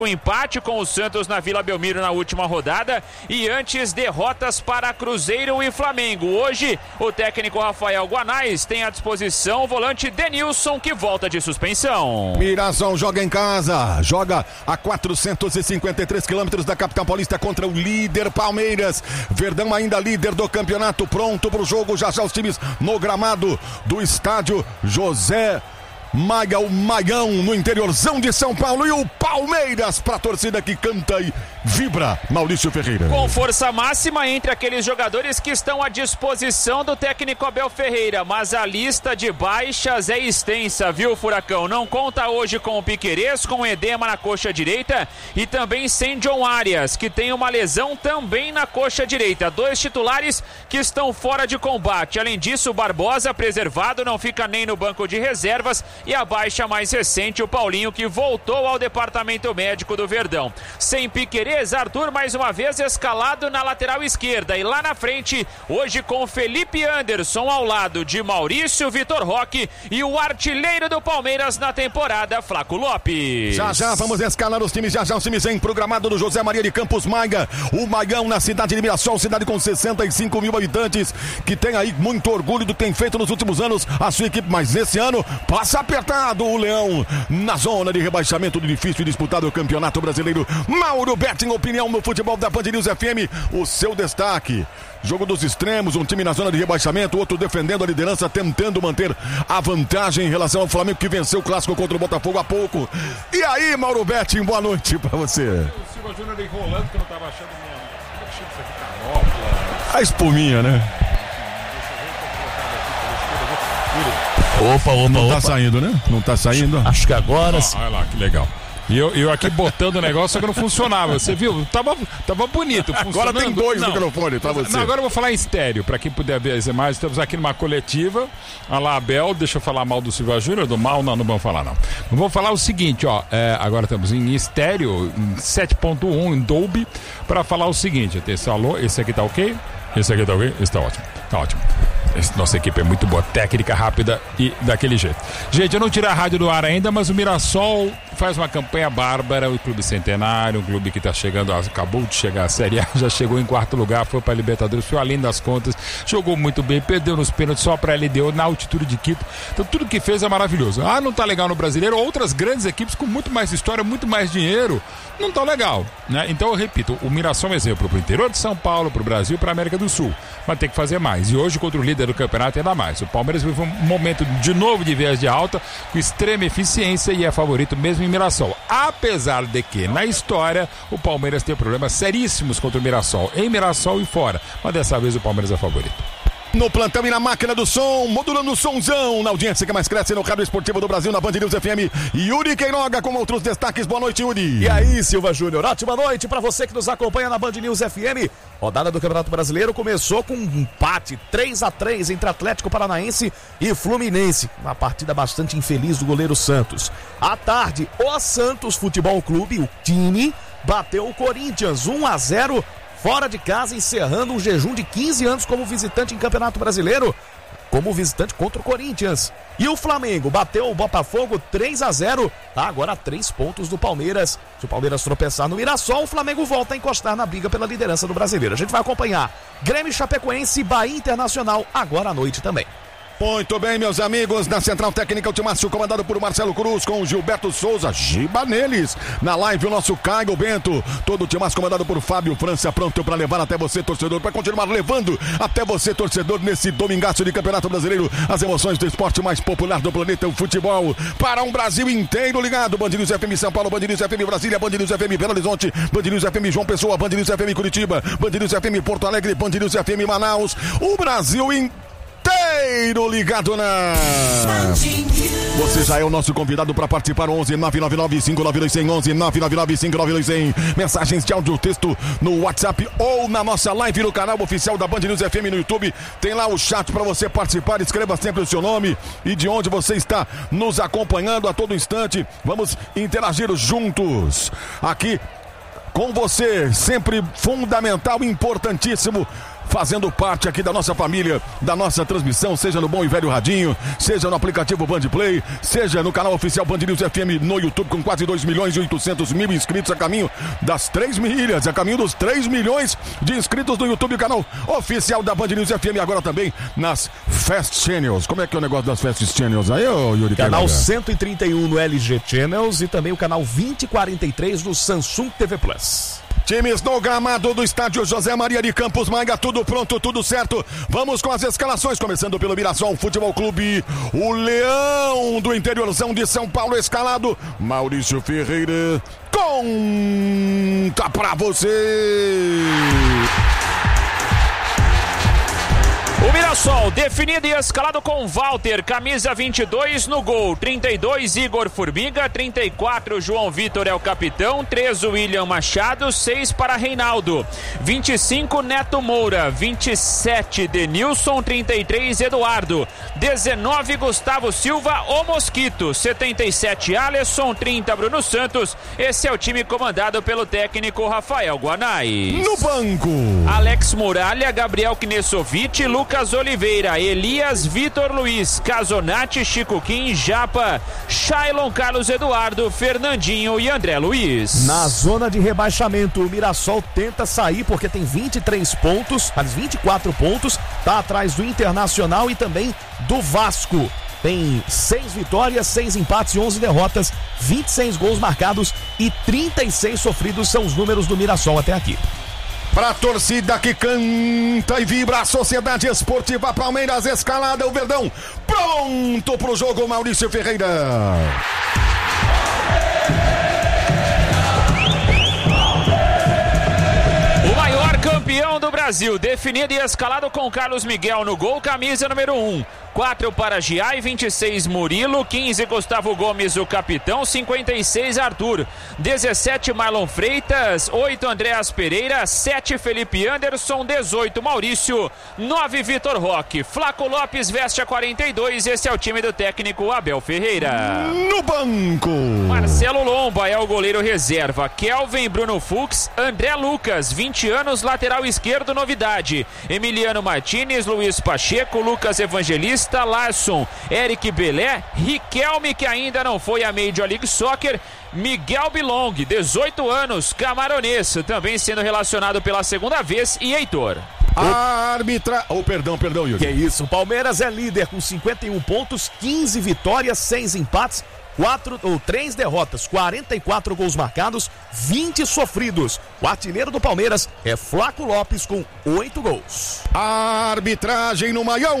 O empate com o Santos na Vila Belmiro na última rodada e antes derrotas para Cruzeiro e Flamengo. Hoje o técnico Rafael Guanais tem à disposição o volante Denilson, que volta de suspensão. Mirassol joga em casa, joga a 453 quilômetros da capital paulista contra o líder Palmeiras. Verdão ainda líder do campeonato, pronto para o jogo, já os times no gramado do estádio José Maia, o Maião, no interiorzão de São Paulo, e o Palmeiras para a torcida que canta e vibra. Maurício Ferreira. Com força máxima entre aqueles jogadores que estão à disposição do técnico Abel Ferreira, mas a lista de baixas é extensa, viu, Furacão? Não conta hoje com o Piquerez, com edema na coxa direita, e também sem John Arias, que tem uma lesão também na coxa direita. 2 titulares que estão fora de combate. Além disso, o Barbosa, preservado, não fica nem no banco de reservas. E a baixa mais recente, o Paulinho, que voltou ao departamento médico do Verdão. Sem Piquerez, Arthur mais uma vez escalado na lateral esquerda. E lá na frente, hoje com Felipe Anderson ao lado de Maurício, Vitor Roque e o artilheiro do Palmeiras na temporada, Flaco Lopes. Já vamos escalar os times, os times em programado do José Maria de Campos Maia. O Maião na cidade de Mirassol, cidade com 65 mil habitantes, que tem aí muito orgulho do que tem feito nos últimos anos a sua equipe, mas nesse ano passa apertado o Leão na zona de rebaixamento do difícil e disputado Campeonato Brasileiro. Mauro Betting, opinião no futebol da Band News FM, o seu destaque. Jogo dos extremos, um time na zona de rebaixamento, outro defendendo a liderança, tentando manter a vantagem em relação ao Flamengo, que venceu o clássico contra o Botafogo há pouco. E aí, Mauro Betting, boa noite pra você. O Silva Júnior enrolando, que eu não tava achando minha... A espuminha, né? Opa. Não tá saindo, né? Não tá saindo. Acho que agora... Olha lá, que legal. E eu aqui botando o negócio, só que não funcionava. Você viu? Tava bonito. Agora tem 2 microfones pra você. Não, agora eu vou falar em estéreo, pra quem puder ver as imagens. Estamos aqui numa coletiva. Olha lá, Abel, deixa eu falar mal do Silva Júnior, do mal, não vamos falar não. Vamos falar o seguinte, ó. Agora estamos em estéreo, em 7.1, em Dolby, pra falar o seguinte. Atenção, alô, esse aqui tá ok? Esse aqui tá ok? Esse tá ótimo. Tá ótimo. Nossa equipe é muito boa, técnica, rápida e daquele jeito. Gente, eu não tirei a rádio do ar ainda, mas o Mirassol faz uma campanha bárbara. O clube centenário, um clube que está chegando, acabou de chegar à Série A, já chegou em 4º lugar, foi para a Libertadores, foi além das contas, jogou muito bem, perdeu nos pênaltis só para a LDU na altitude de Quito. Então tudo que fez é maravilhoso. Não tá legal no Brasileiro, outras grandes equipes com muito mais história, muito mais dinheiro, não tá legal, né? Então eu repito, o Mirassol é um exemplo para o interior de São Paulo, para o Brasil, para a América do Sul, mas tem que fazer mais. E hoje contra o líder do campeonato ainda mais. O Palmeiras vive um momento de novo de viés de alta, com extrema eficiência, e é favorito mesmo em Mirassol. Apesar de que, na história, o Palmeiras tem problemas seríssimos contra o Mirassol, em Mirassol e fora. Mas dessa vez o Palmeiras é favorito. No plantão e na máquina do som, modulando o somzão, na audiência que mais cresce no Rádio Esportivo do Brasil, na Band News FM, Yuri Queiroga com outros destaques. Boa noite, Yuri. E aí, Silva Júnior, ótima noite para você que nos acompanha na Band News FM. Rodada do Campeonato Brasileiro começou com um empate 3-3 entre Atlético Paranaense e Fluminense, uma partida bastante infeliz do goleiro Santos. À tarde, o Santos Futebol Clube, o time, bateu o Corinthians 1-0 fora de casa, encerrando um jejum de 15 anos como visitante em Campeonato Brasileiro, como visitante contra o Corinthians. E o Flamengo bateu o Botafogo 3-0, tá agora a 3 pontos do Palmeiras. Se o Palmeiras tropeçar no Mirassol, o Flamengo volta a encostar na briga pela liderança do Brasileiro. A gente vai acompanhar Grêmio, Chapecoense e Bahia Internacional agora à noite também. Muito bem, meus amigos, na Central Técnica o Timácio, comandado por Marcelo Cruz, com o Gilberto Souza, Giba neles. Na live o nosso Caio Bento, todo o Timácio comandado por Fábio França, pronto para levar até você, torcedor, para continuar levando até você, torcedor, nesse domingaço de Campeonato Brasileiro, as emoções do esporte mais popular do planeta, o futebol, para um Brasil inteiro ligado. Band News FM São Paulo, Band News FM Brasília, Band News FM Belo Horizonte, Band News FM João Pessoa, Band News FM Curitiba, Band News FM Porto Alegre, Band News FM Manaus, o Brasil inteiro ligado na... Você já é o nosso convidado para participar. 11 999 5921 11 999 5921. Mensagens de áudio, texto no WhatsApp ou na nossa live no canal oficial da Band News FM no YouTube. Tem lá o chat para você participar. Escreva sempre o seu nome e de onde você está nos acompanhando a todo instante. Vamos interagir juntos aqui com você, sempre fundamental, importantíssimo, fazendo parte aqui da nossa família, da nossa transmissão, seja no bom e velho radinho, seja no aplicativo Band Play, seja no canal oficial Band News FM no YouTube, com quase 2.800.000 inscritos, a caminho das 3 milhas, a caminho dos 3 milhões de inscritos no YouTube, canal oficial da Band News FM, agora também nas Fast Channels. Como é que é o negócio das Fast Channels aí, ô Yuri? Canal 131 no LG Channels e também o canal 2043 no Samsung TV Plus. Times no gramado do estádio José Maria de Campos Manga, tudo pronto, tudo certo. Vamos com as escalações, começando pelo Mirassol Futebol Clube. O Leão do interiorzão de São Paulo escalado, Maurício Ferreira, conta pra você. O Mirassol definido e escalado com Walter, camisa 22 no gol, 32 Igor Formiga, 34 João Vitor é o capitão, 3 William Machado, 6 para Reinaldo, 25 Neto Moura, 27 Denilson, 33 Eduardo, 19 Gustavo Silva, o Mosquito, 77 Alisson, 30 Bruno Santos. Esse é o time comandado pelo técnico Rafael Guanais. No banco, Alex Muralha, Gabriel Knesovic, Lucas Oliveira, Elias, Vitor Luiz, Casonati, Chico Kim, Japa, Shailon, Carlos Eduardo, Fernandinho e André Luiz. Na zona de rebaixamento, o Mirassol tenta sair porque tem 23 pontos, faz 24 pontos, tá atrás do Internacional e também do Vasco. Tem 6 vitórias, 6 empates e 11 derrotas, 26 gols marcados e 36 sofridos são os números do Mirassol até aqui. Pra torcida que canta e vibra, a Sociedade Esportiva Palmeiras escalada, o Verdão pronto pro jogo, Maurício Ferreira. O maior campeão do Brasil, definido e escalado com Carlos Miguel no gol, camisa número 1. 4 para Giai, 26 Murilo, 15 Gustavo Gomes, o capitão, 56 Arthur, 17 Marlon Freitas, 8 Andréas Pereira, 7 Felipe Anderson, 18 Maurício, 9 Vitor Roque. Flaco Lopes veste a 42, esse é o time do técnico Abel Ferreira. No banco, Marcelo Lomba é o goleiro reserva, Kelvin, Bruno Fux, André Lucas, 20 anos, lateral esquerdo, novidade, Emiliano Martins, Luiz Pacheco, Lucas Evangelista, Larson, Eric Belé, Riquelme, que ainda não foi a Major League Soccer, Miguel Bilong, 18 anos, camaronês, também sendo relacionado pela segunda vez, e Heitor. Perdão, Yuri. Que isso, o Palmeiras é líder com 51 pontos, 15 vitórias, 6 empates, 3 derrotas, 44 gols marcados, 20 sofridos. O artilheiro do Palmeiras é Flaco Lopes com 8 gols. A arbitragem no Maião.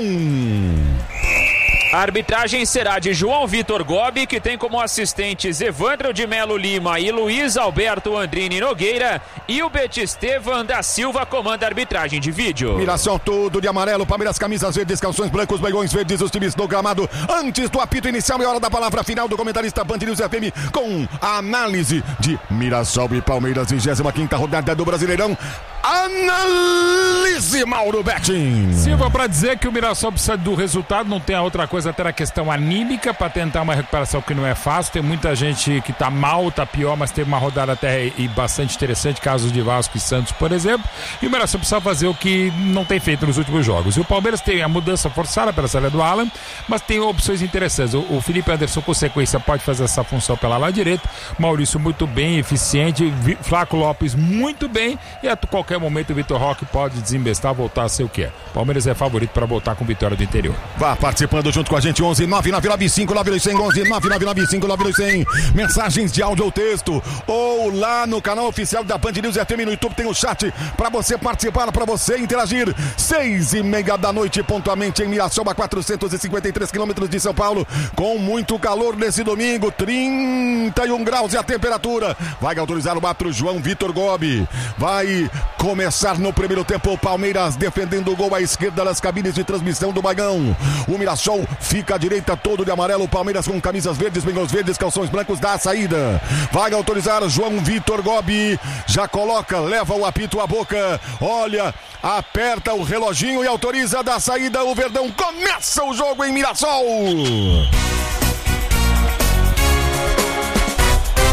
A arbitragem será de João Vitor Gobi, que tem como assistentes Evandro de Melo Lima e Luiz Alberto Andrini Nogueira, e o Betistevan da Silva comanda a arbitragem de vídeo. Mirassol tudo de amarelo, Palmeiras camisas verdes, calções brancos, baiões verdes, os times do gramado. Antes do apito inicial, é hora da palavra final do comentarista Band News FM com a análise de Mirassol e Palmeiras, 25ª rodada do Brasileirão. Análise, Mauro Betting. Silva, para dizer que o Mirassol precisa do resultado, não tem a outra coisa, até a questão anímica, para tentar uma recuperação que não é fácil. Tem muita gente que tá mal, tá pior, mas teve uma rodada até e bastante interessante, casos de Vasco e Santos, por exemplo. E o Mirassol precisa fazer o que não tem feito nos últimos jogos. E o Palmeiras tem a mudança forçada pela saída do Alan, mas tem opções interessantes. O Felipe Anderson, com sequência, pode fazer essa função pela lá direita. Maurício muito bem, eficiente. Flaco Lopes muito bem. E a qualquer momento o Vitor Roque pode desembestar, voltar a ser o que é. Palmeiras é favorito para voltar com vitória do interior. Vá participando junto com a gente, 11 9995 9200, 11 9995 9200. Mensagens de áudio ou texto, ou lá no canal oficial da Band News FM no YouTube tem o chat para você participar, para você interagir. 6:30 da noite, pontualmente em Mirassol, a 453 quilômetros de São Paulo, com muito calor nesse domingo, 31 graus é a temperatura. Vai autorizar o árbitro João Vitor Gobi. Vai começar no primeiro tempo, o Palmeiras defendendo o gol à esquerda das cabines de transmissão do Bagão. O Mirassol fica à direita, todo de amarelo. O Palmeiras com camisas verdes, bengals verdes, calções brancos, dá a saída. Vai autorizar João Vitor Gobi. Já coloca, leva o apito à boca. Olha, aperta o reloginho e autoriza da saída. O Verdão começa o jogo em Mirassol.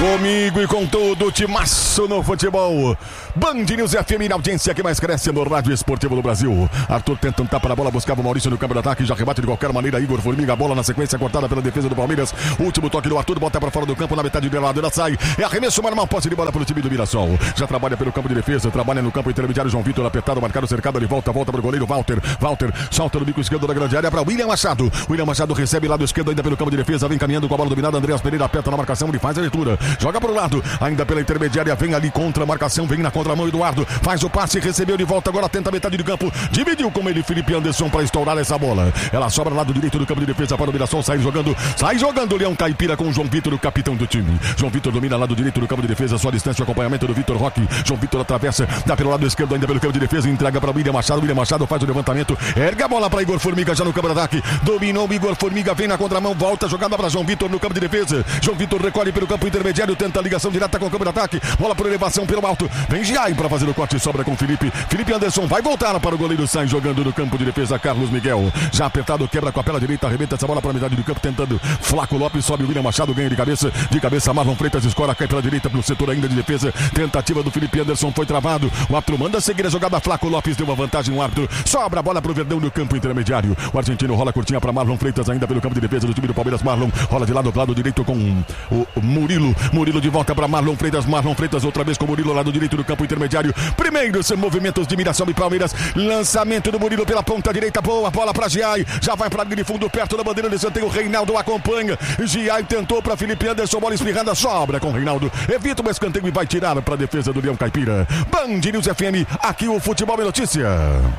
Comigo e com todo o timaço no futebol. Band News FM, na audiência que mais cresce no rádio esportivo do Brasil. Arthur tenta um tapa na bola, buscava o Maurício no campo de ataque, já rebate de qualquer maneira. Igor Formiga, a bola na sequência cortada pela defesa do Palmeiras. Último toque do Arthur, bota para fora do campo, na metade de lado, ela sai. É arremesso, mas não posse de bola para o time do Mirassol. Já trabalha pelo campo de defesa, trabalha no campo intermediário. João Vitor apertado, marcado, cercado, ele volta para o goleiro Walter. Walter salta no bico esquerdo da grande área para William Machado. William Machado recebe lado esquerdo ainda pelo campo de defesa, vem caminhando com a bola dominada. Andreas Pereira aperta na marcação, ele faz a leitura, joga para o lado, ainda pela intermediária, vem ali contra a marcação, vem na contramão Eduardo, faz o passe, recebeu de volta, agora tenta a metade do campo, dividiu com ele Felipe Anderson para estourar essa bola. Ela sobra lado direito do campo de defesa para o Mirassol, sai jogando o Leão Caipira com o João Vitor, o capitão do time. João Vitor domina lado direito do campo de defesa, só distância, o acompanhamento do Vitor Roque. João Vitor atravessa, dá pelo lado esquerdo ainda pelo campo de defesa, entrega para William Machado. William Machado faz o levantamento, erga a bola para Igor Formiga já no campo de ataque, dominou o Igor Formiga, vem na contramão, volta, jogada para João Vitor no campo de defesa. João Vitor recolhe pelo campo intermediário, tenta a ligação direta com o campo de ataque, bola por elevação pelo alto, vem Giai para fazer o corte, sobra com Felipe Anderson, vai voltar para o goleiro, sai jogando no campo de defesa Carlos Miguel, já apertado, quebra com a pela direita, arrebenta essa bola para a metade do campo, tentando Flaco Lopes, sobe o William Machado, ganha de cabeça Marlon Freitas escora, cai pela direita pro setor ainda de defesa, tentativa do Felipe Anderson, foi travado, o árbitro manda seguir a jogada, Flaco Lopes deu uma vantagem no árbitro, sobra a bola pro Verdão no campo intermediário, o argentino rola curtinha para Marlon Freitas ainda pelo campo de defesa do time do Palmeiras, Marlon rola de lado direito com o Murilo de volta para Marlon Freitas outra vez com o Murilo lado direito do campo intermediário, primeiros movimentos de Mirassol e Palmeiras, lançamento do Murilo pela ponta direita, boa bola para Giai, já vai para linha de fundo perto da bandeira de escanteio, o Reinaldo acompanha, Giai tentou para Felipe Anderson, bola espirrada, sobra com o Reinaldo, evita o escanteio e vai tirar para a defesa do Leão Caipira. Band News FM, aqui o futebol é notícia.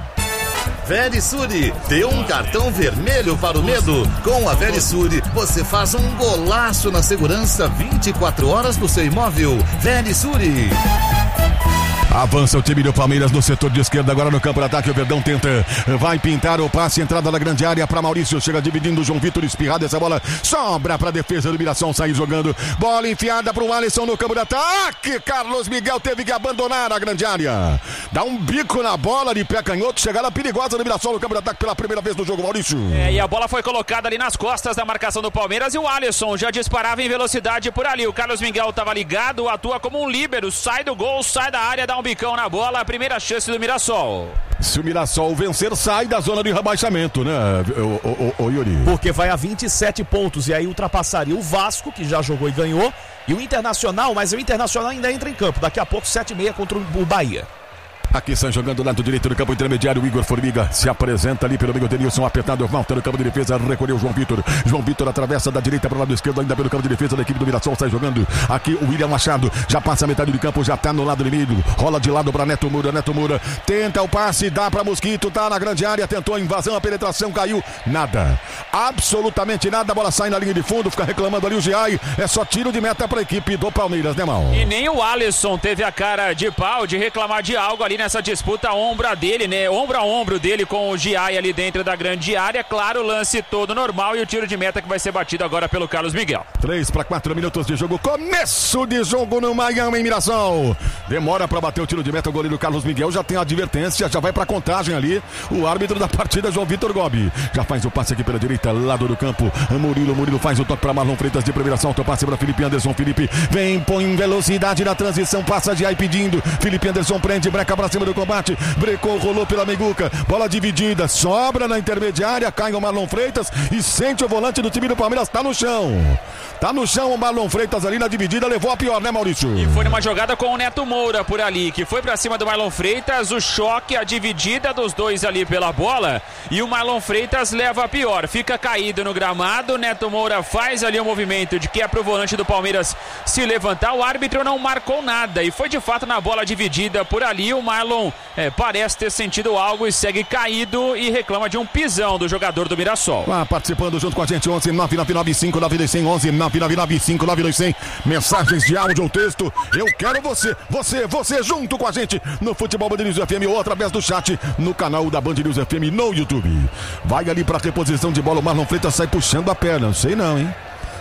Verisure, dê um cartão vermelho para o medo. Com a Verisure, você faz um golaço na segurança 24 horas do seu imóvel. Verisure. Avança o time do Palmeiras no setor de esquerda, agora no campo de ataque, o Verdão tenta, vai pintar o passe, entrada da grande área para Maurício, chega dividindo o João Vitor, espirrada essa bola, sobra para a defesa do Mirassol, sai jogando, bola enfiada para o Alisson no campo de ataque, Carlos Miguel teve que abandonar a grande área, dá um bico na bola de pé canhoto, chegada perigosa do Mirassol no campo de ataque pela primeira vez no jogo, Maurício. E a bola foi colocada ali nas costas da marcação do Palmeiras e o Alisson já disparava em velocidade por ali, o Carlos Miguel estava ligado, atua como um líbero, sai do gol, sai da área, dá um bicão na bola, a primeira chance do Mirassol. Se o Mirassol vencer, sai da zona de rebaixamento, né, o Yuri? Porque vai a 27 pontos e aí ultrapassaria o Vasco, que já jogou e ganhou, e o Internacional, mas o Internacional ainda entra em campo, daqui a pouco 7h30 contra o Bahia. Aqui estão jogando do lado direito do campo intermediário, o Igor Formiga se apresenta ali pelo meio, Denilson apertado, volta no campo de defesa, recolheu o João Vitor atravessa da direita para o lado esquerdo, ainda pelo campo de defesa da equipe do Mirassol, sai jogando aqui o William Machado, já passa a metade do campo, já tá no lado inimigo, rola de lado para Neto Moura, tenta o passe, dá para Mosquito, tá na grande área, tentou a invasão, a penetração, caiu, nada, absolutamente nada, a bola sai na linha de fundo, fica reclamando ali o Giai, é só tiro de meta para a equipe do Palmeiras, né, Mal? E nem o Alisson teve a cara de pau de reclamar de algo ali nessa disputa ombro a ombro dele com o Giai ali dentro da grande área, claro, o lance todo normal e o tiro de meta que vai ser batido agora pelo Carlos Miguel. 3 para 4 minutos de jogo, começo de jogo no Miami, em Mirassol, demora para bater o tiro de meta, o goleiro Carlos Miguel já tem a advertência, já vai para contagem ali, o árbitro da partida João Vitor Gobi, já faz o passe aqui pela direita, lado do campo, Murilo faz o toque para Marlon Freitas de primeira ação, o passe para Felipe Anderson, Felipe vem, põe velocidade na transição, passa Giai pedindo, Felipe Anderson prende, breca para cima do combate, brecou, rolou pela meiguca, bola dividida, sobra na intermediária, cai o Marlon Freitas e sente o volante do time do Palmeiras, tá no chão o Marlon Freitas ali na dividida, levou a pior, né, Maurício? E foi numa jogada com o Neto Moura por ali, que foi pra cima do Marlon Freitas, o choque, a dividida dos dois ali pela bola e o Marlon Freitas leva a pior, fica caído no gramado, o Neto Moura faz ali o movimento de que é pro volante do Palmeiras se levantar, o árbitro não marcou nada e foi de fato na bola dividida por ali, o Marlon parece ter sentido algo e segue caído e reclama de um pisão do jogador do Mirassol. Participando junto com a gente, 11 999 92100, 11 999 92100, mensagens de áudio ou texto, eu quero você junto com a gente no Futebol Band News FM ou através do chat no canal da Band News FM no YouTube. Vai ali para reposição de bola, o Marlon Freitas sai puxando a perna, sei não, hein,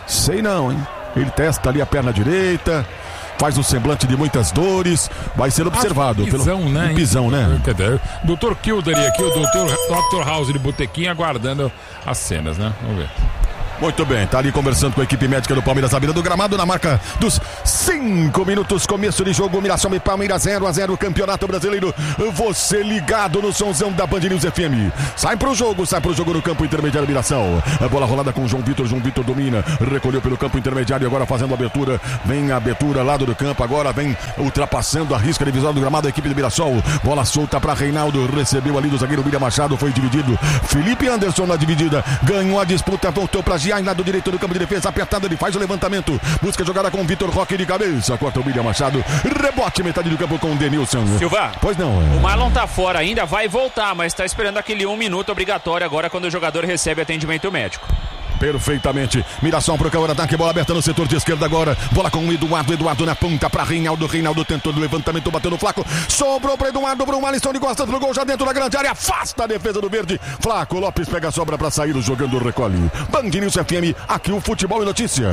ele testa ali a perna direita, faz um semblante de muitas dores, vai ser observado. Pisão, pelo né? Pisão, né? Doutor Kilder aqui, o Dr. House de Botequim aguardando as cenas, né? Vamos ver. Muito bem, tá ali conversando com a equipe médica do Palmeiras à beira do gramado na marca dos 5 minutos, começo de jogo, Mirassol e Palmeiras 0-0, Campeonato Brasileiro. Você ligado no somzão da Band News FM. Sai pro jogo no campo intermediário Mirassol. A bola rolada com João Vitor domina, recolheu pelo campo intermediário e agora fazendo a abertura. Vem a abertura, lado do campo, agora vem ultrapassando a risca divisória do gramado a equipe do Mirassol. Bola solta para Reinaldo, recebeu ali do zagueiro William Machado, foi dividido. Felipe Anderson na dividida, ganhou a disputa, voltou para Giai, lado direito do campo de defesa, apertado, ele faz o levantamento, busca a jogada com Vitor Roque de cabeça, corta o William Machado, rebote metade do campo com o Denilson. Silva, pois não. O Marlon tá fora ainda, vai voltar, mas tá esperando aquele 1 minuto obrigatório agora quando o jogador recebe atendimento médico. Perfeitamente, Mirassol pro contra-ataque, bola aberta no setor de esquerda agora, bola com o Eduardo na ponta pra Reinaldo tentou do levantamento, bateu no Flaco, sobrou pra Eduardo, pro Alisson de costas pro gol, já dentro da grande área, afasta a defesa do verde, Flaco Lopes pega a sobra pra sair, jogando recolhe. Band News FM, aqui o futebol e notícia.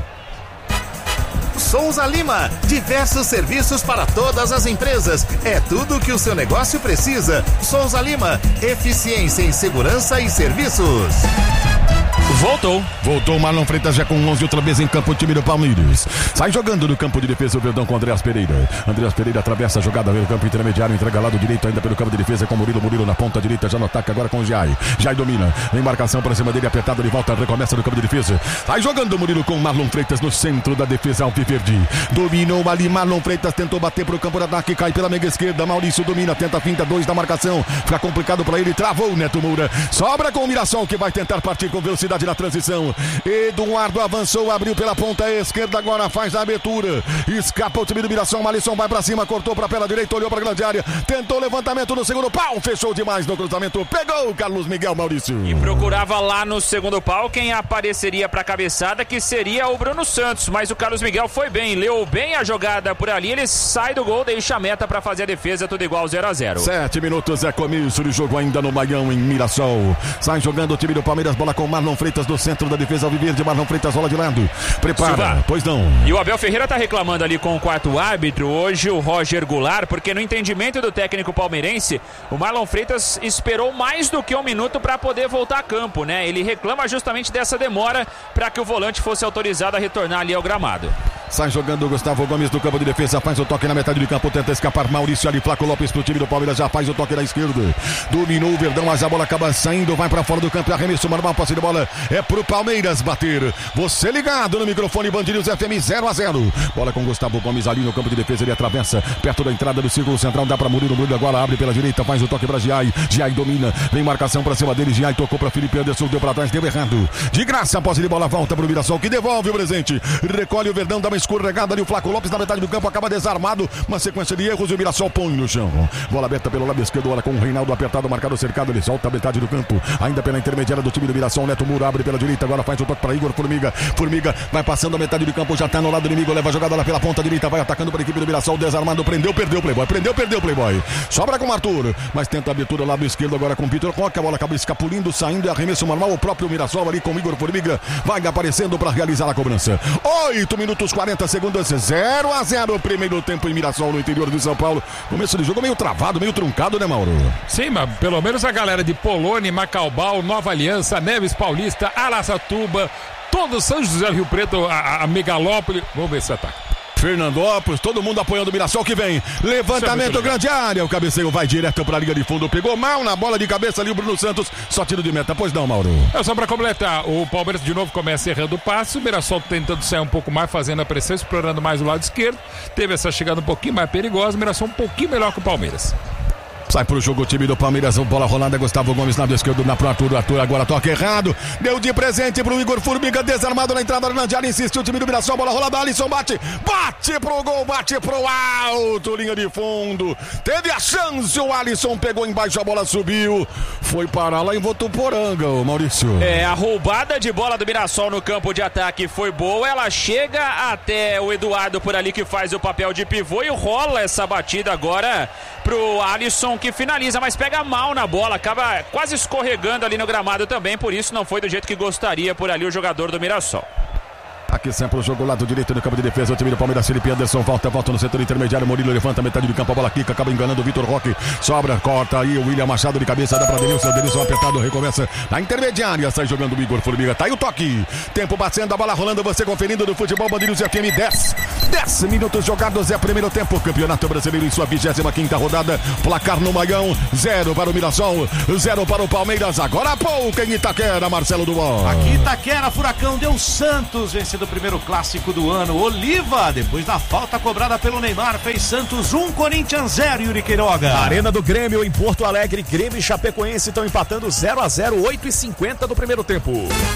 Souza Lima, diversos serviços para todas as empresas. É tudo o que o seu negócio precisa. Souza Lima, eficiência em segurança e serviços. Voltou Marlon Freitas já com 11 outra vez em campo, o time do Palmeiras. Sai jogando no campo de defesa o Verdão com Andreas Pereira. Andreas Pereira atravessa a jogada pelo campo intermediário, entrega lado direito ainda pelo campo de defesa com Murilo na ponta direita, já no ataque agora com o Giai. Giai domina, em marcação para cima dele, apertado de volta, recomeça no campo de defesa. Sai jogando Murilo com Marlon Freitas no centro da defesa alviverde. Dominou ali Marlon Freitas, tentou bater pro campo de ataque, cai pela meia esquerda, Maurício domina, tenta a finta, 2 da marcação. Fica complicado para ele, travou o Neto Moura. Sobra com o Mirassol que vai tentar partir com velocidade na transição. Eduardo avançou, abriu pela ponta esquerda, agora faz a abertura, escapa o time do Mirassol, Alisson vai pra cima, cortou pra pela direita, olhou pra grande área, tentou levantamento no segundo pau, fechou demais no cruzamento, pegou o Carlos Miguel, Maurício. E procurava lá no segundo pau quem apareceria pra cabeçada, que seria o Bruno Santos, mas o Carlos Miguel foi bem, leu bem a jogada por ali, ele sai do gol, deixa a meta pra fazer a defesa, tudo igual 0-0. 7 minutos é começo de jogo ainda no Maião, em Mirassol. Sai jogando o time do Palmeiras, bola com Marlon Freitas do centro da defesa alviverde, Marlon Freitas rola de lado, prepara, Silva. Pois não. E o Abel Ferreira tá reclamando ali com o quarto árbitro, hoje o Roger Goulart, porque no entendimento do técnico palmeirense, o Marlon Freitas esperou mais do que 1 minuto para poder voltar a campo, né? Ele reclama justamente dessa demora para que o volante fosse autorizado a retornar ali ao gramado. Sai jogando o Gustavo Gomes do campo de defesa, faz o toque na metade do campo, tenta escapar Maurício ali, Flaco Lopes pro time do Palmeiras, já faz o toque na esquerda, dominou o Verdão, mas a bola acaba saindo, vai pra fora do campo, arremesso normal, passe de bola, é pro Palmeiras bater. Você ligado no microfone Band News FM 0-0, bola com Gustavo Gomes ali no campo de defesa, ele atravessa, perto da entrada do círculo central, dá pra Murilo agora abre pela direita, faz o toque pra Giai domina, vem marcação pra cima dele, Giai tocou pra Felipe Anderson, deu pra trás, deu errado, de graça, a posse de bola volta pro Mirassol, que devolve o presente, recolhe o Verdão, dá uma escorregada ali, o Flaco Lopes na metade do campo, acaba desarmado, uma sequência de erros e o Mirassol põe no chão, bola aberta pelo lado esquerdo, bola com o Reinaldo apertado, marcado, cercado, ele solta a metade do campo, ainda pela intermediária do time do Mirassol, Neto Moura abre pela direita, agora faz o toque para Igor Formiga vai passando a metade do campo, já tá no lado inimigo, leva a jogada lá pela ponta direita, vai atacando para a equipe do Mirassol, desarmado, perdeu o Playboy, sobra com o Arthur, mas tenta a abertura lá do esquerdo agora com o Vitor Roque, a bola acaba escapulindo, saindo, arremesso normal, o próprio Mirassol ali com o Igor Formiga, vai aparecendo para realizar a cobrança. 8 minutos 40 segundos, 0-0, primeiro tempo em Mirassol, no interior de São Paulo, começo de jogo meio travado, meio truncado, né, Mauro? Sim, mas pelo menos a galera de Polônia, Macaubal, Nova Aliança, Neves Paulista, Araçatuba, todo São José do Rio Preto, a Megalópole, vamos ver se ataca. Fernandópolis, todo mundo apoiando o Mirassol que vem, levantamento, grande área, o cabeceio vai direto para a linha de fundo, pegou mal na bola de cabeça ali o Bruno Santos, só tiro de meta, pois não, Mauro? É só para completar, o Palmeiras de novo começa errando o passe, o Mirassol tentando sair um pouco mais, fazendo a pressão, explorando mais o lado esquerdo, teve essa chegada um pouquinho mais perigosa, o Mirassol um pouquinho melhor que o Palmeiras. Sai pro jogo o time do Palmeiras, bola rolada, Gustavo Gomes lado esquerdo na pro Arthur agora toca errado, deu de presente pro Igor Formiga, desarmado na entrada da grande área, insistiu o time do Mirassol, bola rolada, Alisson bate pro gol, bate pro alto, linha de fundo, teve a chance, o Alisson pegou embaixo, a bola subiu, foi parar lá em Votuporanga, o Maurício. A roubada de bola do Mirassol no campo de ataque foi boa, ela chega até o Eduardo por ali que faz o papel de pivô e rola essa batida agora pro Alisson que finaliza, mas pega mal na bola, acaba quase escorregando ali no gramado também, por isso não foi do jeito que gostaria por ali o jogador do Mirassol. Aqui sempre o jogo lado direito do campo de defesa. O time do Palmeiras, Felipe Anderson, volta no setor intermediário. Murilo levanta metade do campo, a bola quica, acaba enganando o Vitor Roque. Sobra, corta aí o William Machado de cabeça, dá pra Denilson. Denilson apertado, recomeça na intermediária. Sai jogando o Igor Formiga. Tá aí o toque. Tempo batendo, a bola rolando. Você conferindo do futebol Band News FM. 10 minutos jogados. É primeiro tempo. Campeonato Brasileiro em sua 25ª rodada. Placar no Maião. 0 para o Mirassol, 0 para o Palmeiras. Agora há pouco em Itaquera, Marcelo Duval. Aqui Itaquera, Furacão deu Santos, vencendo o primeiro clássico do ano. Oliva, depois da falta cobrada pelo Neymar, fez Santos 1, Corinthians 0, Yuri Queiroga. Arena do Grêmio em Porto Alegre, Grêmio e Chapecoense estão empatando 0-0, 8h50 do primeiro tempo.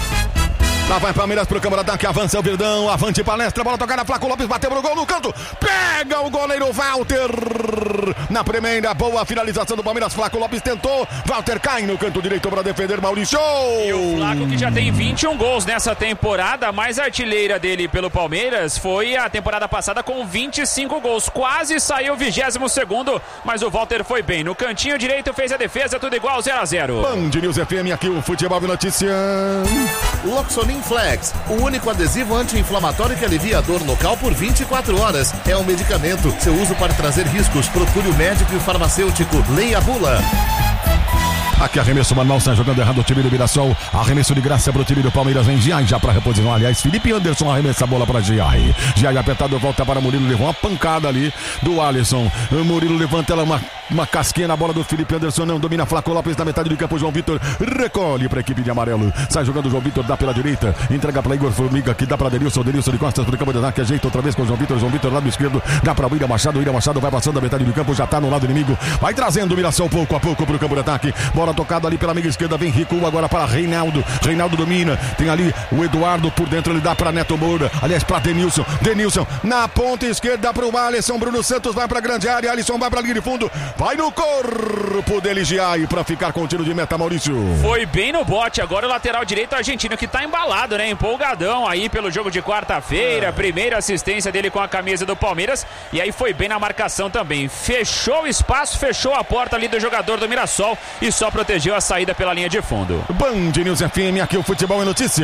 Lá vai Palmeiras pro câmara ataque, avança o Verdão, avante Palestra, bola tocada, Flaco Lopes bateu pro gol no canto, pega o goleiro Walter, na primeira, boa finalização do Palmeiras, Flaco Lopes tentou, Walter cai no canto direito para defender Maurício. E o Flaco, que já tem 21 gols nessa temporada, a mais artilheira dele pelo Palmeiras foi a temporada passada com 25 gols, quase saiu 22º, mas o Walter foi bem, no cantinho direito fez a defesa, tudo igual, 0-0. Band News FM, aqui o Futebol Notícia. Loxonin Flex, o único adesivo anti-inflamatório que alivia a dor local por 24 horas. É um medicamento. Seu uso pode trazer riscos. Procure o médico e o farmacêutico. Leia a bula. Aqui arremesso manual, sai jogando errado o time do Mirassol. Arremesso de graça pro time do Palmeiras. Vem Giai já pra reposição. Aliás, Felipe Anderson arremessa a bola pra Giai. Giai apertado, volta para Murilo. Levou uma pancada ali do Alisson. O Murilo levanta ela, uma casquinha na bola do Felipe Anderson. Não domina Flaco Lopes na metade do campo. João Vitor recolhe pra equipe de amarelo. Sai jogando o João Vitor, dá pela direita. Entrega pra Igor Formiga, que dá pra Denilson. Denilson de costas pro campo de ataque. Ajeita outra vez com o João Vitor. João Vitor lado esquerdo. Dá pra William Machado. William Machado vai passando a metade do campo. Já tá no lado inimigo. Vai trazendo o Mirassol pouco a pouco pro campo de ataque. Bola tocada ali pela amiga esquerda, vem Rico agora para Reinaldo. Reinaldo domina, tem ali o Eduardo por dentro, ele dá para Neto Moura, aliás para Denilson. Denilson na ponta esquerda para o Alisson. Bruno Santos vai para a grande área, Alisson vai para a linha de fundo, vai no corpo dele Giai para ficar com o tiro de meta, Maurício. Foi bem no bote, agora o lateral direito argentino que tá embalado, né? Empolgadão aí pelo jogo de quarta-feira, primeira assistência dele com a camisa do Palmeiras, e aí foi bem na marcação também. Fechou o espaço, fechou a porta ali do jogador do Mirassol e só protegeu a saída pela linha de fundo. Band News FM, aqui o Futebol é Notícia.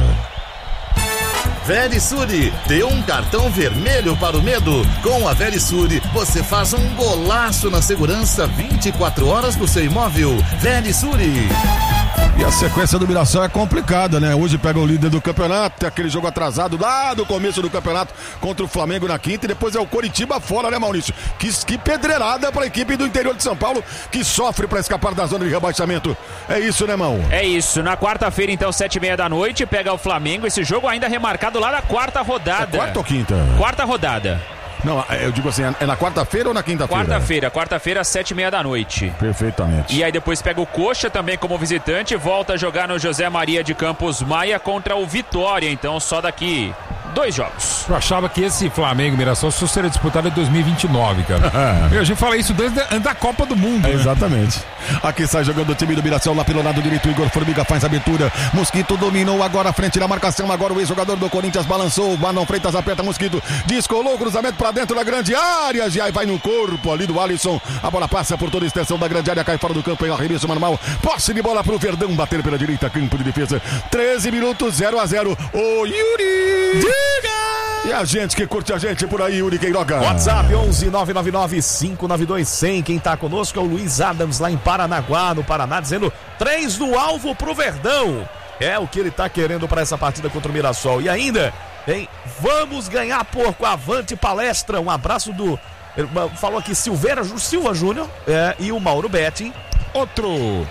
Verisuri, dê um cartão vermelho para o medo. Com a Verisuri, você faz um golaço na segurança 24 horas do seu imóvel. Verisuri. E a sequência do Mirassol é complicada, né? Hoje pega o líder do campeonato, tem aquele jogo atrasado lá do começo do campeonato contra o Flamengo na quinta, e depois é o Coritiba fora, né, Maurício? Que pedreirada para a equipe do interior de São Paulo, que sofre para escapar da zona de rebaixamento. É isso, né, Mão? É isso. Na quarta-feira, então, 7h30 da noite, pega o Flamengo. Esse jogo ainda remarcado lá na quarta rodada. É quarta ou quinta? Quarta rodada. Não, eu digo assim, é na quarta-feira ou na quinta-feira? Quarta-feira, 7h30 da noite. Perfeitamente. E aí depois pega o Coxa também como visitante, volta a jogar no José Maria de Campos Maia contra o Vitória, então só daqui 2 jogos. Eu achava que esse Flamengo Mirassol só seria disputado em 2029, cara. A gente fala isso desde a Copa do Mundo. Né? Exatamente. Aqui sai jogando o time do Mirassol lá pelo lado direito. Igor Formiga faz a abertura. Mosquito dominou agora à frente da marcação. Agora o ex-jogador do Corinthians balançou. Marlon Freitas aperta Mosquito. Descolou o cruzamento para dentro da grande área. Já vai no corpo ali do Alisson. A bola passa por toda a extensão da grande área. Cai fora do campo em arremesso manual. Posse de bola pro Verdão bater pela direita. Campo de defesa. 13 minutos, 0-0. O Yuri. E a gente que curte a gente por aí, Yuri Queiroga. WhatsApp 11-999-592-100. Quem tá conosco é o Luiz Adams lá em Paranaguá, no Paraná, dizendo 3 no alvo pro Verdão. É o que ele tá querendo para essa partida contra o Mirassol. E ainda, hein, vamos ganhar, porco, avante Palestra. Um abraço do... Falou aqui Silva Júnior e o Mauro Betti. Outro.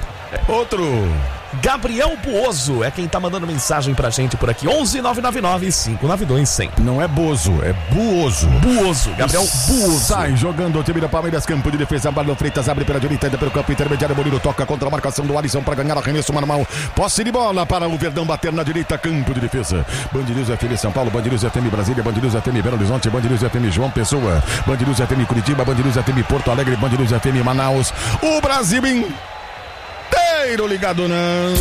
Gabriel Buoso é quem tá mandando mensagem pra gente por aqui. 11-999-592-100. Não é Bozo, é Buoso. Gabriel Buoso. Sai jogando o time da Palmeiras, campo de defesa. Marlon Freitas abre pela direita, ainda pelo campo intermediário. Murilo toca contra a marcação do Alisson para ganhar arremesso manual. Posse de bola para o Verdão bater na direita, campo de defesa. Band News FM São Paulo, Band News FM Brasília, Band News FM Belo Horizonte, Band News FM João Pessoa, Band News FM Curitiba, Band News FM Porto Alegre, Band News FM Manaus. O Brasil inteiro ligado, não.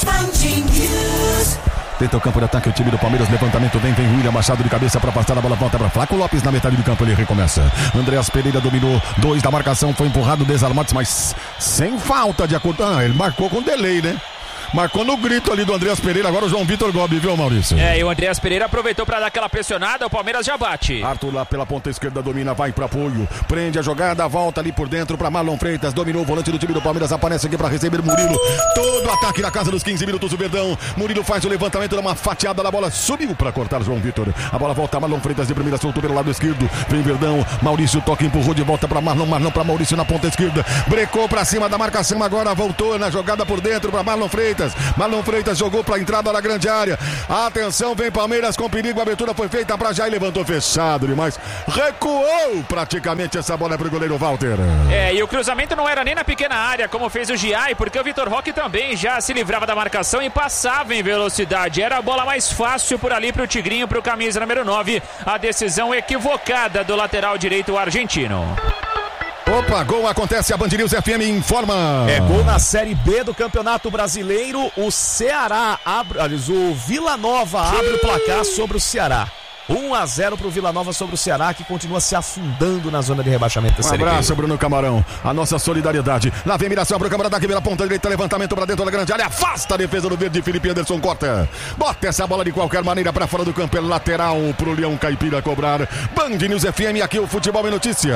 Tenta o campo de ataque, o time do Palmeiras, levantamento, vem William Machado de cabeça para passar a bola, volta para Flaco Lopes na metade do campo, ele recomeça. Andreas Pereira dominou, 2 da marcação, foi empurrado, desarmado, mas sem falta de acordo. Ele marcou com delay, né? Marcou no grito ali do Andreas Pereira, agora o João Vitor Gobi, viu, Maurício? E o Andreas Pereira aproveitou para dar aquela pressionada, o Palmeiras já bate. Arthur lá pela ponta esquerda domina, vai para apoio, prende a jogada, volta ali por dentro para Marlon Freitas, dominou o volante do time do Palmeiras, aparece aqui para receber Murilo, todo ataque na casa dos 15 minutos do Verdão, Murilo faz o levantamento, dá uma fatiada na bola, subiu para cortar João Vitor, a bola volta, Marlon Freitas de primeira, soltou pelo lado esquerdo, vem Verdão, Maurício toca, empurrou de volta para Marlon para Maurício na ponta esquerda, brecou para cima da marcação, agora voltou na jogada por dentro para Marlon Freitas jogou para a entrada da grande área, atenção, vem Palmeiras com perigo, a abertura foi feita para Jair, levantou fechado demais, recuou praticamente essa bola para o goleiro Walter. E o cruzamento não era nem na pequena área, como fez o Giai, porque o Vitor Roque também já se livrava da marcação e passava em velocidade, era a bola mais fácil por ali para o Tigrinho, para o camisa número 9, a decisão equivocada do lateral direito argentino. Opa, gol acontece, a Band News FM informa. É gol na Série B do Campeonato Brasileiro, o Ceará o Vila Nova abre o placar sobre o Ceará. 1-0 pro Vila Nova sobre o Ceará, que continua se afundando na zona de rebaixamento da Série B. Abraço, Bruno Camarão, a nossa solidariedade. Lá vem Miração pro Câmara, daqui pela ponta direita, levantamento pra dentro da grande área, afasta a defesa do verde, Felipe Anderson corta. Bota essa bola de qualquer maneira pra fora do campo, é lateral pro Leão Caipira cobrar. Band News FM, aqui o Futebol em Notícia.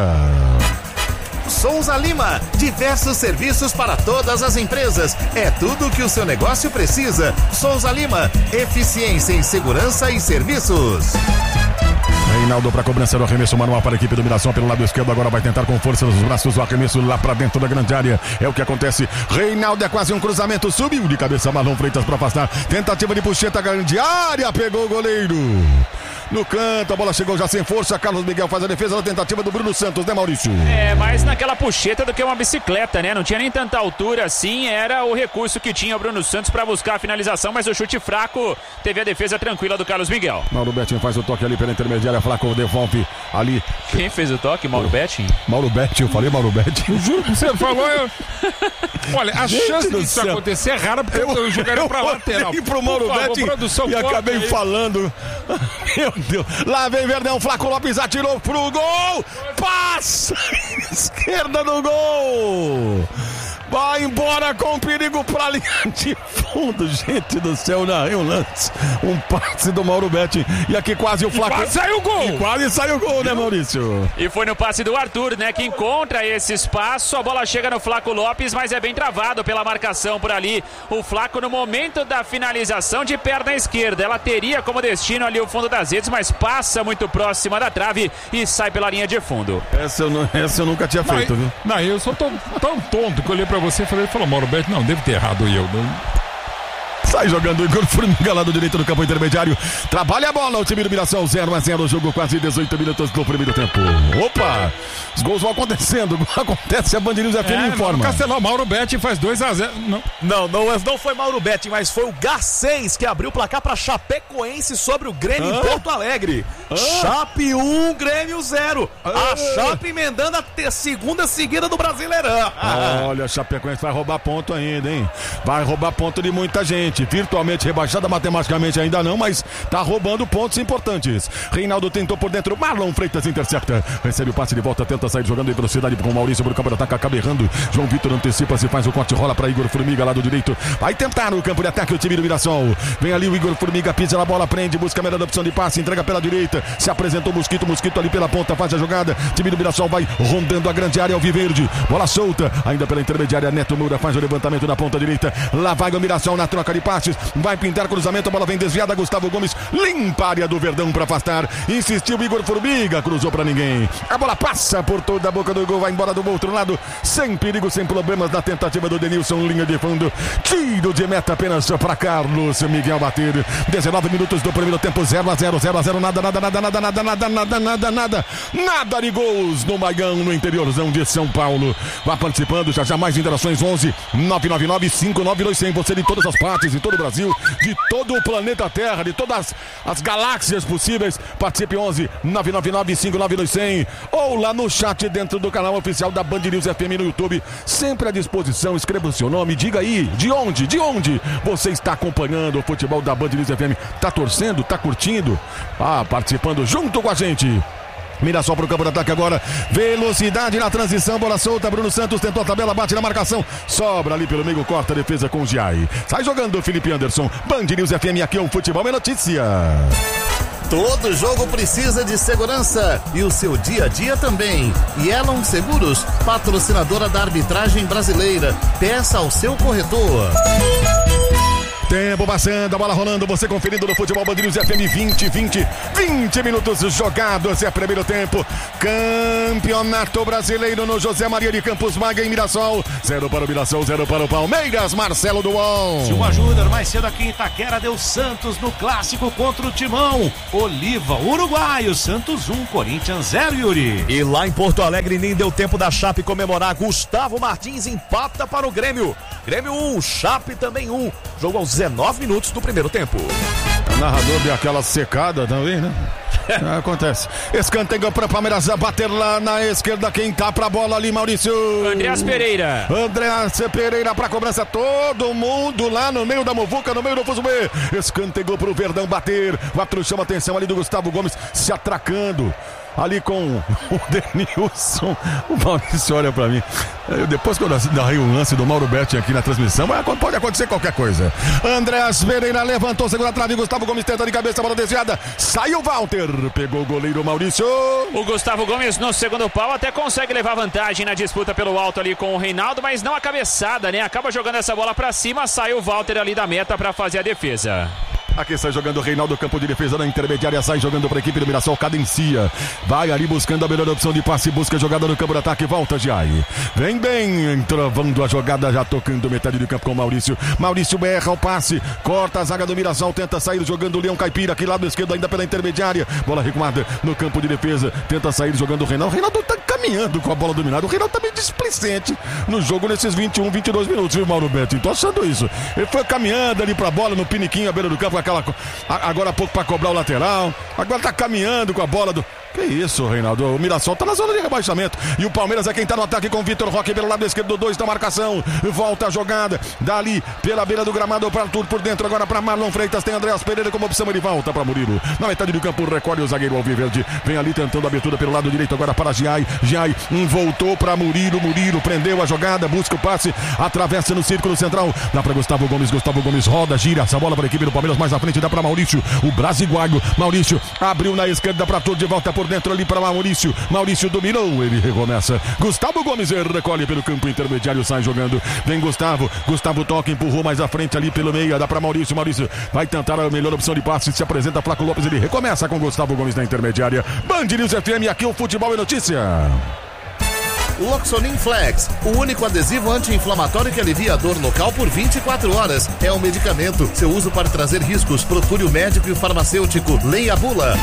Souza Lima, diversos serviços para todas as empresas. É tudo o que o seu negócio precisa. Souza Lima, eficiência em segurança e serviços. Reinaldo para cobrança do arremesso manual para a equipe do Miração pelo lado esquerdo, agora vai tentar com força nos braços o arremesso lá para dentro da grande área, é o que acontece. Reinaldo é quase um cruzamento, subiu de cabeça Marlon Freitas para afastar, tentativa de puxeta, grande área, pegou o goleiro no canto, a bola chegou já sem força, Carlos Miguel faz a defesa da tentativa do Bruno Santos, né, Maurício? Mais naquela puxeta do que uma bicicleta, né? Não tinha nem tanta altura assim, era o recurso que tinha o Bruno Santos para buscar a finalização, mas o chute fraco teve a defesa tranquila do Carlos Miguel. Mauro Betting faz o toque ali pela intermediária, Flaco devolve ali. Quem fez o toque? Mauro Betting? Mauro Betting, eu falei Mauro Betting. Eu juro que você falou. Olha, a chance disso acontecer é rara, porque eu jogaria pra lateral. E pro Mauro Betting e acabei falando. Meu Deus. Lá vem Verdão, Flaco Lopes atirou pro gol. Passa! Esquerda do gol. Vai embora com perigo pra linha de fundo. Gente do céu, narrei um lance. Um passe do Mauro Betting. E aqui quase o Flaco. Quase saiu o gol. E quase saiu o gol, né, Maurício? E foi no passe do Arthur, né, que encontra esse espaço. A bola chega no Flaco Lopes, mas é bem travado pela marcação por ali. O Flaco no momento da finalização de perna esquerda. Ela teria como destino ali o fundo das redes, mas passa muito próxima da trave e sai pela linha de fundo. Essa eu nunca tinha feito, viu? Não, eu sou tão tonto que eu olhei pra você e falou, Mauro Betting, não, deve ter errado eu. Sai jogando o Igor Formiga lá do direito do campo intermediário. Trabalha a bola o time do Miração, 0-0 o jogo, quase 18 minutos do primeiro tempo. Opa! Os gols vão acontecendo. Acontece, a Band News FM informa. Castelão, Mauro Betting faz 2-0. Não foi Mauro Betting, mas foi o Garcês que abriu o placar para Chapecoense sobre o Grêmio em Porto Alegre. Chape 1, Grêmio 0. A Chape emendando a segunda seguida do Brasileirão. Olha, a Chapecoense vai roubar ponto ainda, hein? Vai roubar ponto de muita gente. Virtualmente rebaixada, matematicamente ainda não, mas tá roubando pontos importantes. Reinaldo tentou por dentro, Marlon Freitas intercepta, recebe o passe de volta, tenta sair jogando em velocidade com o Maurício, pro campo de ataque, acaba errando. João Vitor antecipa, se faz o corte, rola para Igor Formiga lá do direito, vai tentar no campo de ataque o time do Mirassol. Vem ali o Igor Formiga, pisa na bola, prende, busca a melhor opção de passe, entrega pela direita, se apresentou Mosquito ali pela ponta, faz a jogada, time do Mirassol vai rondando a grande área alviverde, bola solta, ainda pela intermediária, Neto Moura faz o levantamento na ponta direita, lá vai o Mirassol na troca de passes, vai pintar cruzamento, a bola vem desviada, Gustavo Gomes limpa a área do Verdão para afastar, insistiu Igor Formiga, cruzou para ninguém, a bola passa por toda a boca do gol, vai embora do outro lado, sem perigo, sem problemas na tentativa do Denilson, linha de fundo, tiro de meta apenas para Carlos Miguel bater, 19 minutos do primeiro tempo, 0-0, nada de gols no Maigão, no interiorzão de São Paulo. Vá participando, já mais interações, 11 999-592-100, você de todas as partes, de todo o Brasil, de todo o planeta Terra, de todas as galáxias possíveis, participe, 11 999-592-100, ou lá no chat dentro do canal oficial da Band News FM no YouTube, sempre à disposição, escreva o seu nome, diga aí, de onde você está acompanhando o futebol da Band News FM, tá torcendo, tá curtindo, participando junto com a gente. Mirassol pro campo de ataque agora. Velocidade na transição, bola solta. Bruno Santos tentou a tabela, bate na marcação. Sobra ali pelo meio, corta a defesa com o Giai. Sai jogando o Felipe Anderson. Band News FM, aqui é um Futebol é Notícia. Todo jogo precisa de segurança e o seu dia a dia também. Yellow Seguros, patrocinadora da arbitragem brasileira. Peça ao seu corretor. Tempo passando, a bola rolando, você conferindo no Futebol Band News FM 20 minutos jogados, é primeiro tempo, Campeonato Brasileiro no José Maria de Campos Maga em Mirassol, 0 para o Mirassol, 0 para o Palmeiras, Marcelo Duon. Silva Júnior, mais cedo aqui em Itaquera, deu Santos no clássico contra o Timão, Oliva, Uruguai, Santos 1, Corinthians 0, Yuri. E lá em Porto Alegre nem deu tempo da Chape comemorar, Gustavo Martins empata para o Grêmio, Grêmio 1, Chape também 1, jogo aos 19 minutos do primeiro tempo. O narrador deu aquela secada também, né? Acontece. Escanteio para Palmeiras, bater lá na esquerda. Quem tá pra bola ali, Maurício? Andreas Pereira. Andreas Pereira pra cobrança. Todo mundo lá no meio da muvuca, no meio do Fuzumê. Escanteio pro Verdão bater. O árbitro chama a atenção ali do Gustavo Gomes se atracando. Ali com o Denilson. O Maurício olha pra mim. Depois que eu narrei o lance do Mauro Betti aqui na transmissão, pode acontecer qualquer coisa. Andreas Pereira levantou, segura a trave. Gustavo Gomes tenta de cabeça, bola desviada. Saiu o Walter. Pegou o goleiro Maurício. O Gustavo Gomes no segundo pau até consegue levar vantagem na disputa pelo alto ali com o Reinaldo, mas não a cabeçada, né? Acaba jogando essa bola pra cima. Saiu o Walter ali da meta pra fazer a defesa. Aqui sai jogando o Reinaldo, campo de defesa na intermediária, sai jogando para a equipe do Mirassol, cadencia, vai ali buscando a melhor opção de passe, busca a jogada no campo de ataque, volta Giai, vem bem, entravando a jogada, já tocando metade do campo com o Maurício, Maurício erra o passe, corta a zaga do Mirassol, tenta sair jogando o Leão Caipira, aqui lado esquerdo ainda pela intermediária, bola recuada no campo de defesa, tenta sair jogando o Reinaldo, tá caminhando com a bola dominada, o Reinaldo tá meio displicente no jogo nesses 21, 22 minutos, viu, Mauro Betti? Tô achando isso, ele foi caminhando ali pra bola no piniquinho à beira do campo, agora há pouco para cobrar o lateral, agora tá caminhando com a bola do... Que isso, Reinaldo? O Mirassol tá na zona de rebaixamento. E o Palmeiras é quem tá no ataque com o Vitor Roque pelo lado esquerdo, 2 da marcação. Volta a jogada. Dali pela beira do gramado para tudo por dentro. Agora para Marlon Freitas. Tem Andreas Pereira como opção. Ele volta para Murilo. Na metade do campo, recolhe o zagueiro Alviverde. Vem ali tentando a abertura pelo lado direito. Agora para Giai. Giai voltou para Murilo. Murilo prendeu a jogada. Busca o passe. Atravessa no círculo central. Dá para Gustavo Gomes. Gustavo Gomes roda, gira essa bola para a equipe do Palmeiras. Mais à frente dá para Maurício. O brasiguaio. Maurício abriu na esquerda para tudo. De volta por dentro ali para Maurício. Maurício dominou, ele recomeça. Gustavo Gomes recolhe pelo campo intermediário, sai jogando. Vem Gustavo. Gustavo toca, empurrou mais à frente ali pelo meio. Dá para Maurício. Maurício vai tentar a melhor opção de passe. Se apresenta Flaco Lopes, ele recomeça com Gustavo Gomes na intermediária. Band News FM, aqui o Futebol é Notícia. Loxonin Flex, o único adesivo anti-inflamatório que alivia a dor local por 24 horas. É um medicamento. Seu uso pode trazer riscos. Procure o médico e o farmacêutico. Leia a bula.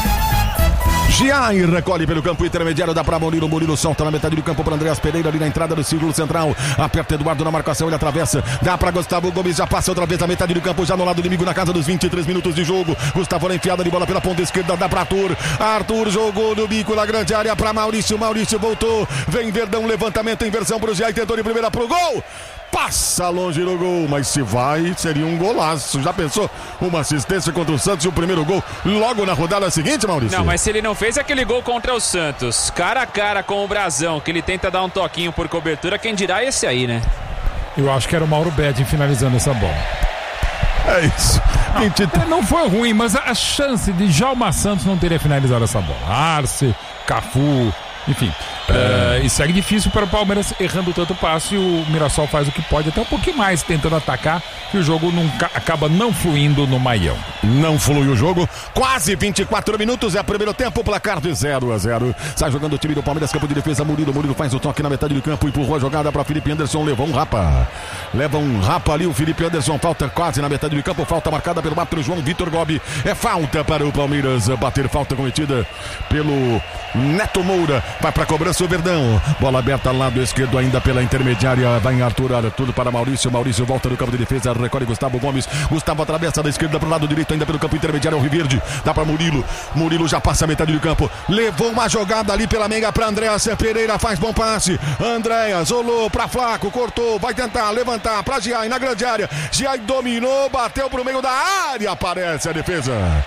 Giai recolhe pelo campo intermediário, dá para Murilo. Murilo solta na metade do campo para Andreas Pereira ali na entrada do círculo central. Aperta Eduardo na marcação, ele atravessa. Dá para Gustavo Gomes, já passa outra vez a metade do campo, já no lado inimigo na casa dos 23 minutos de jogo. Gustavo na enfiada de bola pela ponta esquerda, dá para Arthur. Arthur jogou no bico na grande área para Maurício. Maurício voltou. Vem Verdão, levantamento, inversão para o Giai, tentou de primeira pro gol. Passa longe no gol, mas se vai, seria um golaço. Já pensou? Uma assistência contra o Santos e o primeiro gol logo na rodada seguinte, Maurício? Não, mas se ele não fez aquele gol contra o Santos, cara a cara com o Brasão, que ele tenta dar um toquinho por cobertura, quem dirá esse aí, né? Eu acho que era o Mauro Betti finalizando essa bola. É isso. Não foi ruim, mas a chance de Djalma Santos não teria finalizado essa bola. Arce, Cafu, enfim. E segue difícil para o Palmeiras errando tanto passe. O Mirassol faz o que pode, até um pouquinho mais, tentando atacar, que o jogo acaba não fluindo no Maião. Não flui o jogo. Quase 24 minutos, é o primeiro tempo, placar de 0-0. Sai jogando o time do Palmeiras, campo de defesa, Murilo. Murilo faz o toque na metade do campo, empurrou a jogada para Felipe Anderson, levou um rapa. Leva um rapa ali o Felipe Anderson, falta quase na metade do campo, falta marcada pelo árbitro João Vitor Gobi. É falta para o Palmeiras bater, falta cometida pelo Neto Moura. Vai para a cobrança o Verdão. Bola aberta lado esquerdo ainda pela intermediária. Vai em Arthur para Maurício. Maurício volta no campo de defesa. Recolhe Gustavo Gomes. Gustavo atravessa da esquerda para o lado direito ainda pelo campo intermediário. O Riverde. Dá para Murilo. Murilo já passa a metade do campo. Levou uma jogada ali pela meia para Andreas Pereira. Faz bom passe. Andreas olhou para Flaco. Cortou. Vai tentar levantar para Giai na grande área. Giai dominou. Bateu para o meio da área. Aparece a defesa.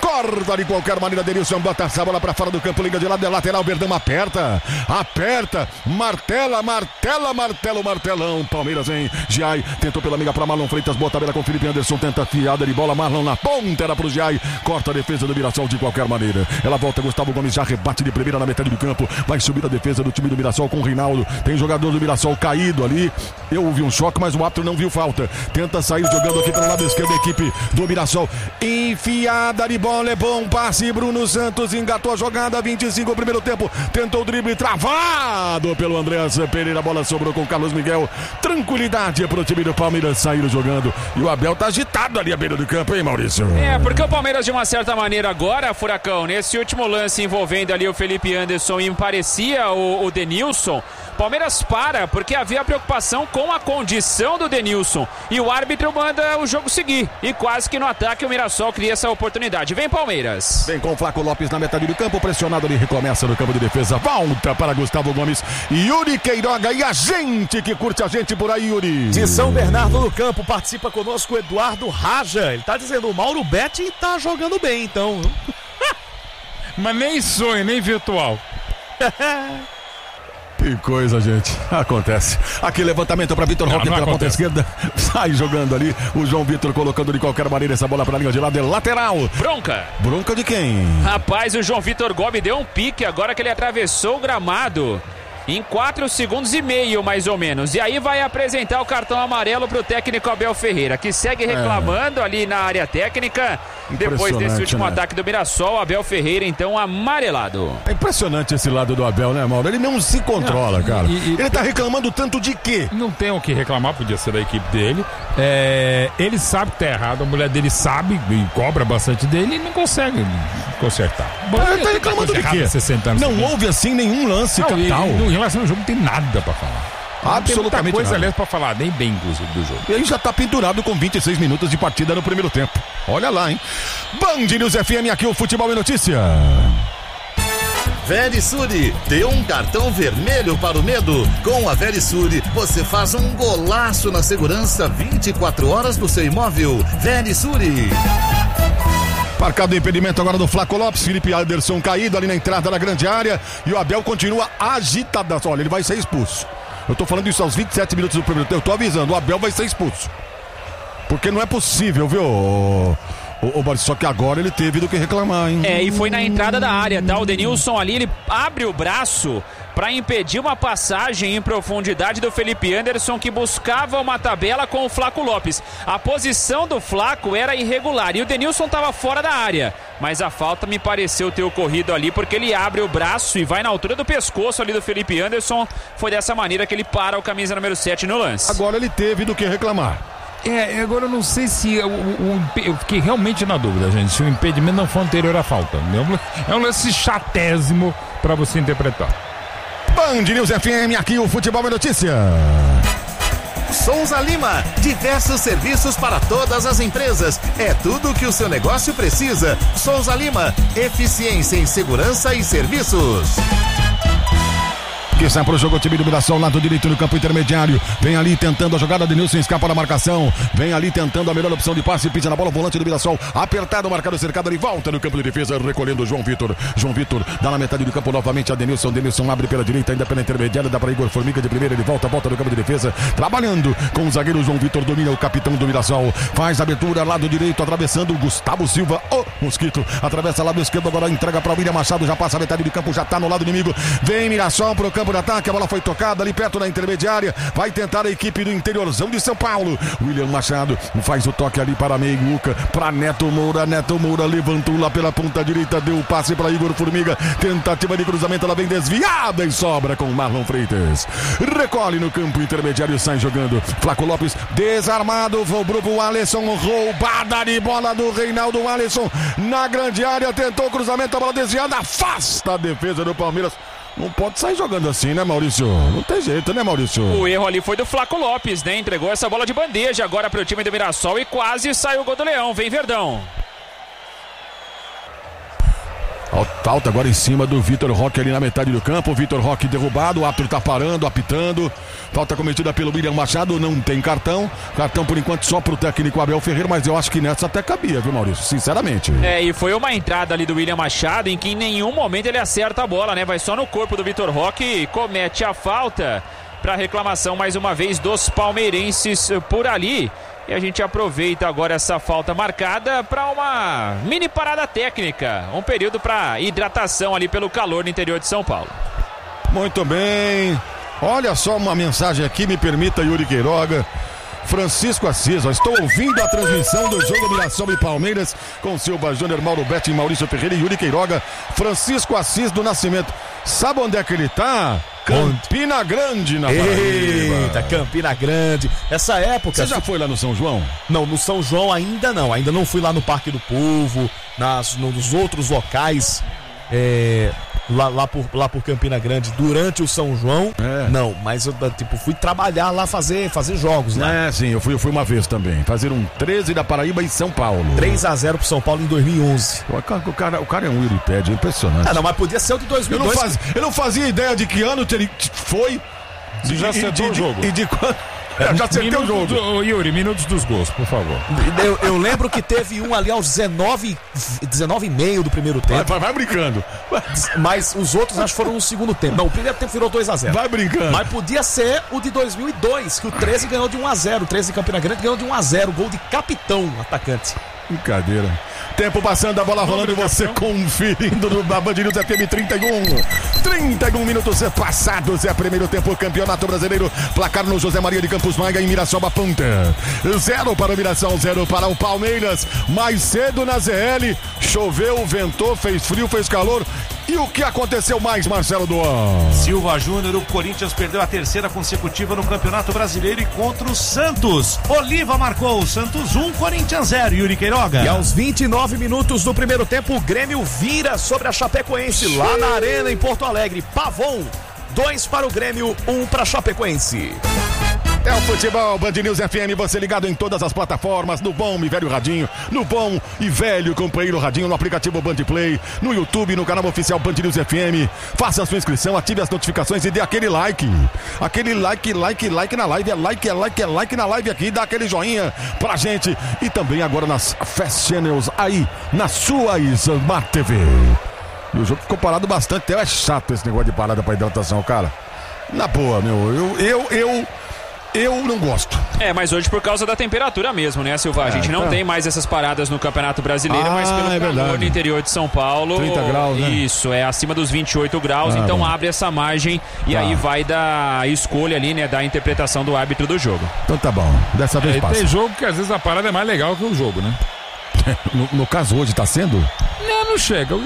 corta de qualquer maneira, Denilson bota essa bola pra fora do campo, liga de lado, é lateral, Verdão aperta, martela o martelão, Palmeiras, hein? Giai tentou pela amiga pra Marlon Freitas, boa tabela com Felipe Anderson, tenta fiada de bola, Marlon na ponta, era pro Giai, corta a defesa do Mirassol de qualquer maneira, ela volta, Gustavo Gomes já rebate de primeira na metade do campo, vai subir a defesa do time do Mirassol com o Reinaldo, tem jogador do Mirassol caído ali, eu vi um choque, mas o árbitro não viu falta, tenta sair jogando aqui pelo lado esquerdo, a equipe do Mirassol, enfiada de bola, é bom passe, Bruno Santos engatou a jogada, 25 primeiro tempo, tentou o drible, travado pelo Andreas Pereira, a bola sobrou com o Carlos Miguel, tranquilidade pro time do Palmeiras sair jogando, e o Abel tá agitado ali à beira do campo, hein, Maurício? Porque o Palmeiras de uma certa maneira agora, Furacão, nesse último lance envolvendo ali o Felipe Anderson e parecia o Denilson, Palmeiras para, porque havia preocupação com a condição do Denilson, e o árbitro manda o jogo seguir, e quase que no ataque o Mirassol cria essa oportunidade. Vem Palmeiras. Vem com o Flaco Lopes na metade do campo, pressionado ali, recomeça no campo de defesa, volta para Gustavo Gomes, Yuri Queiroga e a gente que curte a gente por aí, Yuri. De São Bernardo do Campo, participa conosco o Eduardo Raja, ele tá dizendo, o Mauro Betti tá jogando bem, então. Mas nem sonho, nem virtual. Que coisa, gente. Acontece. Aqui levantamento para Vitor Roque pela ponta esquerda. Sai jogando ali. O João Vitor colocando de qualquer maneira essa bola para a linha de lado. É lateral. Bronca. Bronca de quem? Rapaz, o João Vitor Gobi deu um pique agora que ele atravessou o gramado. Em 4 segundos e meio, mais ou menos. E aí vai apresentar o cartão amarelo pro técnico Abel Ferreira, que segue reclamando ali na área técnica. Depois desse último ataque do Mirassol, Abel Ferreira, então, amarelado. É impressionante esse lado do Abel, né, Mauro? Ele não se controla, cara. Ele tá reclamando tanto de quê? Não tem o que reclamar, podia ser da equipe dele. Ele sabe que tá errado, a mulher dele sabe e cobra bastante dele e não consegue consertar. Ele tá reclamando de quê? 60 anos não houve assim nenhum lance capital. Em relação ao jogo não tem nada pra falar. Absolutamente tem coisa, nada. aliás, pra falar, nem bem, inclusive, do jogo. Ele já tá pendurado com 26 minutos de partida no primeiro tempo. Olha lá, hein? Band News FM, aqui o Futebol e Notícia. Verisure, dê um cartão vermelho para o medo. Com a Verisure, você faz um golaço na segurança 24 horas do seu imóvel. Verisure. Marcado o impedimento agora do Flaco Lopes, Felipe Anderson caído ali na entrada da grande área e o Abel continua agitado. Olha, ele vai ser expulso. Eu tô falando isso aos 27 minutos do primeiro tempo, eu tô avisando, o Abel vai ser expulso. Porque não é possível, viu? Só que agora ele teve do que reclamar, hein? E foi na entrada da área, tá? O Denilson ali, ele abre o braço para impedir uma passagem em profundidade do Felipe Anderson, que buscava uma tabela com o Flaco Lopes. A posição do Flaco era irregular e o Denilson estava fora da área, mas a falta me pareceu ter ocorrido ali, porque ele abre o braço e vai na altura do pescoço ali do Felipe Anderson. Foi dessa maneira que ele para o camisa número 7 no lance. Agora ele teve do que reclamar. Agora eu não sei se eu fiquei realmente na dúvida, gente, se o impedimento não foi anterior à falta. É um lance chatésimo para você interpretar. Band News FM, aqui o Futebol é Notícia. Souza Lima, diversos serviços para todas as empresas. É tudo o que o seu negócio precisa. Souza Lima, eficiência em segurança e serviços. Que sai pro jogo o time do Mirassol, lado direito no campo intermediário. Vem ali tentando a jogada de Nilson, escapa da marcação. Vem ali tentando a melhor opção de passe, pisa na bola, o volante do Mirassol. Apertado, marcado, cercado, ele volta no campo de defesa, recolhendo o João Vitor. João Vitor dá na metade do campo novamente a Denilson. Denilson abre pela direita, ainda pela intermediária, dá para Igor Formiga de primeira, ele volta no campo de defesa. Trabalhando com o zagueiro João Vitor, domina o capitão do Mirassol. Faz a abertura, lado direito, atravessando o Gustavo Silva. O Mosquito atravessa lado esquerdo, agora entrega para o William Machado, já passa a metade do campo, já tá no lado inimigo. Vem Mirassol pro campo de ataque, a bola foi tocada ali perto da intermediária, vai tentar a equipe do interiorzão de São Paulo. William Machado faz o toque ali para Meiuca, para Neto Moura levantou lá pela ponta direita, deu o passe para Igor Formiga, tentativa de cruzamento, ela vem desviada e sobra com Marlon Freitas, recolhe no campo intermediário, sai jogando, Flaco Lopes desarmado, vobrou pro Alisson, roubada de bola do Reinaldo. Alisson na grande área, tentou o cruzamento, a bola desviada, afasta a defesa do Palmeiras. Não pode sair jogando assim, né, Maurício? Não tem jeito, né, Maurício? O erro ali foi do Flaco Lopes, né? Entregou essa bola de bandeja agora pro time do Mirassol e quase saiu o gol do Leão. Vem Verdão. Falta agora em cima do Vitor Roque ali na metade do campo. O Vitor Roque derrubado, o árbitro tá parando, apitando. Falta cometida pelo William Machado, não tem cartão. Cartão por enquanto só pro técnico Abel Ferreira, mas eu acho que nessa até cabia, viu, Maurício? Sinceramente. E foi uma entrada ali do William Machado em que em nenhum momento ele acerta a bola, né? Vai só no corpo do Vitor Roque e comete a falta para reclamação mais uma vez dos palmeirenses por ali. E a gente aproveita agora essa falta marcada para uma mini parada técnica. Um período para hidratação ali pelo calor no interior de São Paulo. Muito bem. Olha só uma mensagem aqui, me permita, Yuri Queiroga. Francisco Assis, estou ouvindo a transmissão do jogo Mirassol e Palmeiras com Silva Júnior, Mauro Betti, Maurício Ferreira e Yuri Queiroga. Francisco Assis do Nascimento. Sabe onde é que ele tá? Campina Grande, na Paraíba. Eita, Campina Grande. Essa época... Você já foi lá no São João? Não, no São João ainda não. Ainda não fui lá no Parque do Povo, nos outros locais, lá por Campina Grande, durante o São João. Não, mas eu fui trabalhar lá, fazer jogos, né? Sim, eu fui uma vez também. Fazer um 13 da Paraíba em São Paulo. 3-0 pro São Paulo em 2011. O cara é um Wikipedia, é impressionante. Não, mas podia ser o de 2002. Eu não fazia ideia de que ano ele foi. Você já acertou o jogo. E de quando... já acertei o jogo. Yuri, minutos dos gols, por favor. Eu lembro que teve um ali aos 19,5 do primeiro tempo. Vai brincando. Mas os outros acho que foram no segundo tempo. Não, o primeiro tempo virou 2-0. Vai brincando. Mas podia ser o de 2002, que o 13 ganhou de 1-0. O 13 de Campina Grande ganhou de 1-0. Gol de capitão, atacante. Brincadeira. Tempo passando, a bola rolando e você conferindo no Band News FM 31 minutos passados. É primeiro tempo, Campeonato Brasileiro. Placar no José Maria de Campos Maia em Mirassol Aponta. 0 para o Mirassol, 0 para o Palmeiras. Mais cedo na ZL, choveu, ventou, fez frio, fez calor. E o que aconteceu mais, Marcelo Duan? Silva Júnior, o Corinthians perdeu a terceira consecutiva no Campeonato Brasileiro e contra o Santos. Oliva marcou, o Santos 1, Corinthians 0, Yuri Queiroga. E aos 29 minutos do primeiro tempo, o Grêmio vira sobre a Chapecoense, lá na Arena, em Porto Alegre. Pavon, 2 para o Grêmio, 1 para a Chapecoense. É o futebol, Band News FM, você ligado em todas as plataformas, no bom e velho radinho, no bom e velho companheiro radinho, no aplicativo Band Play, no YouTube, no canal oficial Band News FM. Faça a sua inscrição, ative as notificações e dê aquele like. Aquele like na live, é like na live aqui, dá aquele joinha pra gente. E também agora nas Fast Channels aí, na sua Smart TV. E o jogo ficou parado bastante, até é chato esse negócio de parada pra hidratação, cara. Na boa, meu, eu não gosto. Mas hoje por causa da temperatura mesmo, né, Silva? A gente não tem mais essas paradas no Campeonato Brasileiro, mas pelo calor no interior de São Paulo. 30 graus, né? Isso, é acima dos 28 graus, então abre essa margem e aí vai da escolha ali, né, da interpretação do árbitro do jogo. Então tá bom, dessa vez passa. Tem jogo que às vezes a parada é mais legal que o jogo, né? No caso hoje tá sendo? Não chega.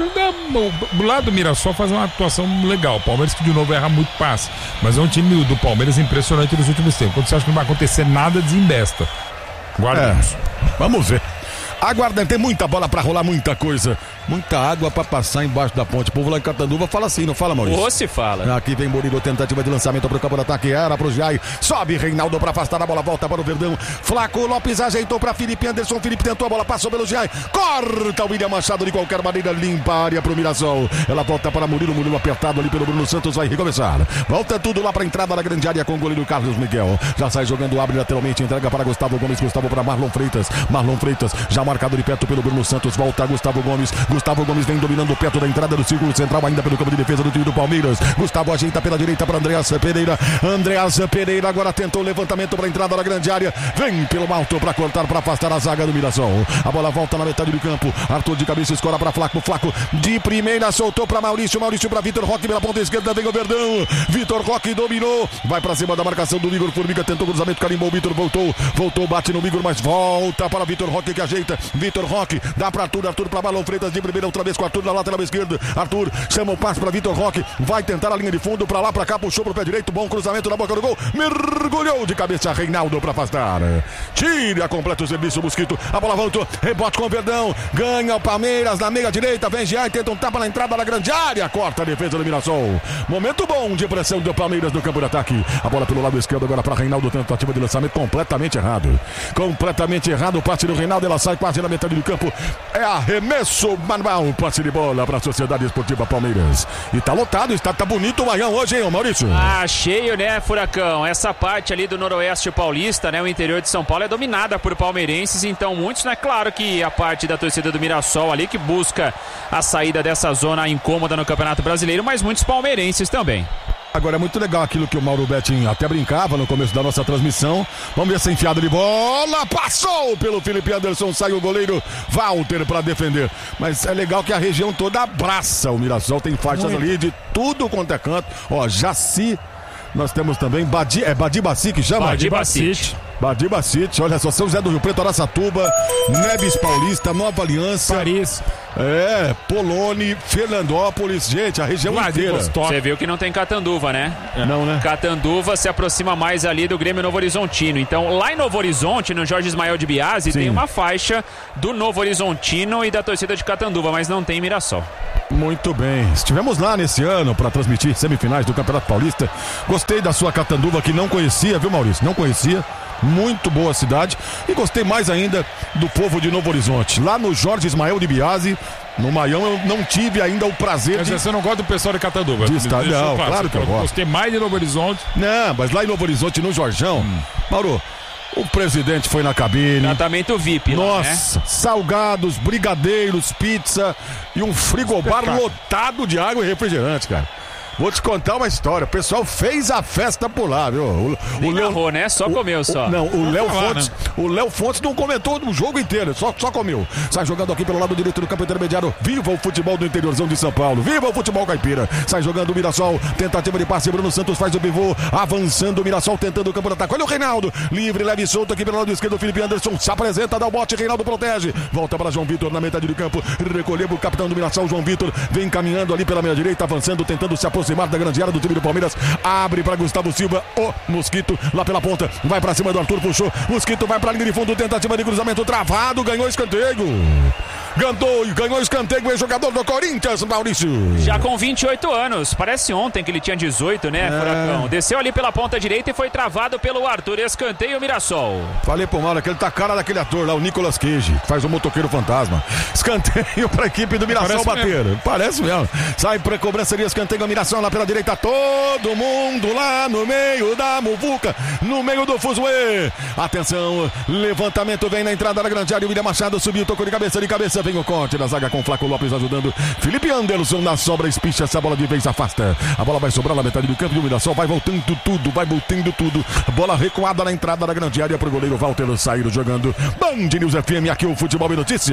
O lado do Mirassol faz uma atuação legal. O Palmeiras que de novo erra muito passe. Mas é um time do Palmeiras impressionante nos últimos tempos. Quando você acha que não vai acontecer nada, desembesta. Guardamos. Vamos ver. Aguardem, tem muita bola pra rolar, muita coisa. Muita água pra passar embaixo da ponte. O povo lá em Catanduva fala assim, não fala, Maurício? Ou se fala. Aqui vem Murilo, tentativa de lançamento pro campo de ataque. Era pro Jai. Sobe Reinaldo pra afastar a bola, volta para o Verdão. Flaco Lopes ajeitou pra Felipe Anderson. Felipe tentou a bola, passou pelo Jai. Corta o William Machado de qualquer maneira, limpa a área pro Mirassol. Ela volta para Murilo, Murilo apertado ali pelo Bruno Santos, vai recomeçar. Volta tudo lá pra entrada da grande área com o goleiro Carlos Miguel. Já sai jogando, abre lateralmente, entrega para Gustavo Gomes. Gustavo para Marlon Freitas. Marlon Freitas já marcado de perto pelo Bruno Santos. Volta Gustavo Gomes. Gustavo Gomes vem dominando perto da entrada do círculo central, ainda pelo campo de defesa do time do Palmeiras. Gustavo ajeita pela direita para Andreas Pereira. Andreas Pereira agora tentou o levantamento para a entrada da grande área. Vem pelo alto para cortar, para afastar a zaga do Mirassol. A bola volta na metade do campo. Arthur de cabeça escora para Flaco. Flaco de primeira soltou para Maurício. Maurício para Vitor Roque pela ponta esquerda. Vem o Verdão. Vitor Roque dominou. Vai para cima da marcação do Igor Formiga. Tentou o cruzamento. Carimbou. Vitor voltou. Bate no Igor, mas volta para Vitor Roque que ajeita. Vitor Roque dá para Arthur. Arthur para Marlon Freitas de primeira outra vez com Arthur na lateral esquerda. Arthur chama o passe para Vitor Roque. Vai tentar a linha de fundo para lá, para cá. Puxou pro pé direito. Bom cruzamento na boca do gol. Mergulhou de cabeça Reinaldo para afastar. Tira completo o serviço Mosquito. A bola voltou. Rebote com o Verdão. Ganha o Palmeiras na meia direita. Vem Giai. Tenta um tapa na entrada da grande área. Corta a defesa do Mirassol. Momento bom de pressão do Palmeiras no campo de ataque. A bola pelo lado esquerdo agora para Reinaldo. Tentativa de lançamento completamente errado. Completamente errado o passe do Reinaldo. Ela sai com fase na metade do campo. É arremesso manual, passe de bola para a Sociedade Esportiva Palmeiras. E tá lotado, tá bonito o Maião hoje, hein, Maurício? Cheio, né, Furacão? Essa parte ali do noroeste paulista, né, o interior de São Paulo é dominada por palmeirenses, então muitos, né, claro que a parte da torcida do Mirassol ali que busca a saída dessa zona incômoda no Campeonato Brasileiro, mas muitos palmeirenses também. Agora é muito legal aquilo que o Mauro Betting até brincava no começo da nossa transmissão. Vamos ver essa enfiada de bola. Passou pelo Felipe Anderson. Sai o goleiro Walter para defender. Mas é legal que a região toda abraça o Mirassol. Tem faixas ali de tudo quanto é canto. Ó, Jaci. Nós temos também Badibaci que chama? Badibaci, olha só, São José do Rio Preto, Araçatuba, Neves Paulista, Nova Aliança, Paris, Polônia, Fernandópolis, gente, a região inteira. Você viu que não tem Catanduva, né? Não, né? Catanduva se aproxima mais ali do Grêmio Novo Horizontino. Então, lá em Novo Horizonte, no Jorge Ismael de Biasi, tem uma faixa do Novo Horizontino e da torcida de Catanduva, mas não tem Mirassol. Muito bem, estivemos lá nesse ano para transmitir semifinais do Campeonato Paulista. Gostei da sua Catanduva, que não conhecia, viu, Maurício? Não conhecia. Muito boa cidade. E gostei mais ainda do povo de Novo Horizonte. Lá no Jorge Ismael de Biasi, no Maião, eu não tive ainda o prazer de... Você não gosta do pessoal de Catanduva? Não, claro que eu gosto. Gostei mais de Novo Horizonte. Não, mas lá em Novo Horizonte, no Jorjão, Mauro, o presidente foi na cabine. Tratamento VIP. Nossa, né? Salgados, brigadeiros, pizza e um frigobar lotado de água e refrigerante, cara. Vou te contar uma história. O pessoal fez a festa por lá, viu? O Léo, né? Só comeu, só. Não, o Léo Fontes não comentou o jogo inteiro, só comeu. Sai jogando aqui pelo lado direito do campo intermediário. Viva o futebol do interiorzão de São Paulo. Viva o futebol caipira. Sai jogando o Mirassol. Tentativa de passe. Bruno Santos faz o pivô. Avançando o Mirassol, tentando o campo de ataque. Olha o Reinaldo. Livre, leve e solto aqui pelo lado esquerdo. O Felipe Anderson se apresenta, dá o bote. Reinaldo protege. Volta para João Vitor na metade do campo. Recolheu o capitão do Mirassol, João Vitor. Vem caminhando ali pela meia direita, avançando, tentando se aproximar da grande área do time do Palmeiras. Abre para Gustavo Silva. O Mosquito lá pela ponta. Vai para cima do Arthur, puxou. Mosquito vai para a linha de fundo. Tentativa de cruzamento travado. Ganhou escanteio. Ganhou escanteio. O jogador do Corinthians, Maurício. Já com 28 anos. Parece ontem que ele tinha 18, né, Furacão? Desceu ali pela ponta direita e foi travado pelo Arthur. Escanteio Mirassol. Falei pro Mauro que ele tá cara daquele ator lá, o Nicolas Cage, que faz o motoqueiro fantasma. Escanteio pra equipe do Mirassol bater. Parece mesmo. Sai pra cobrança de escanteio. Mirassol lá pela direita. Todo mundo lá no meio da muvuca. No meio do fuzuê. Atenção. Levantamento vem na entrada da grande área. O William Machado subiu, tocou de cabeça. Vem o corte da zaga com Flaco Lopes ajudando. Felipe Anderson na sobra, espicha essa bola de vez, afasta. A bola vai sobrar na metade do campo e o Mirassol vai voltando tudo. Bola recuada na entrada da grande área pro goleiro Walter sair jogando. Band News FM, aqui o Futebol e Notícia.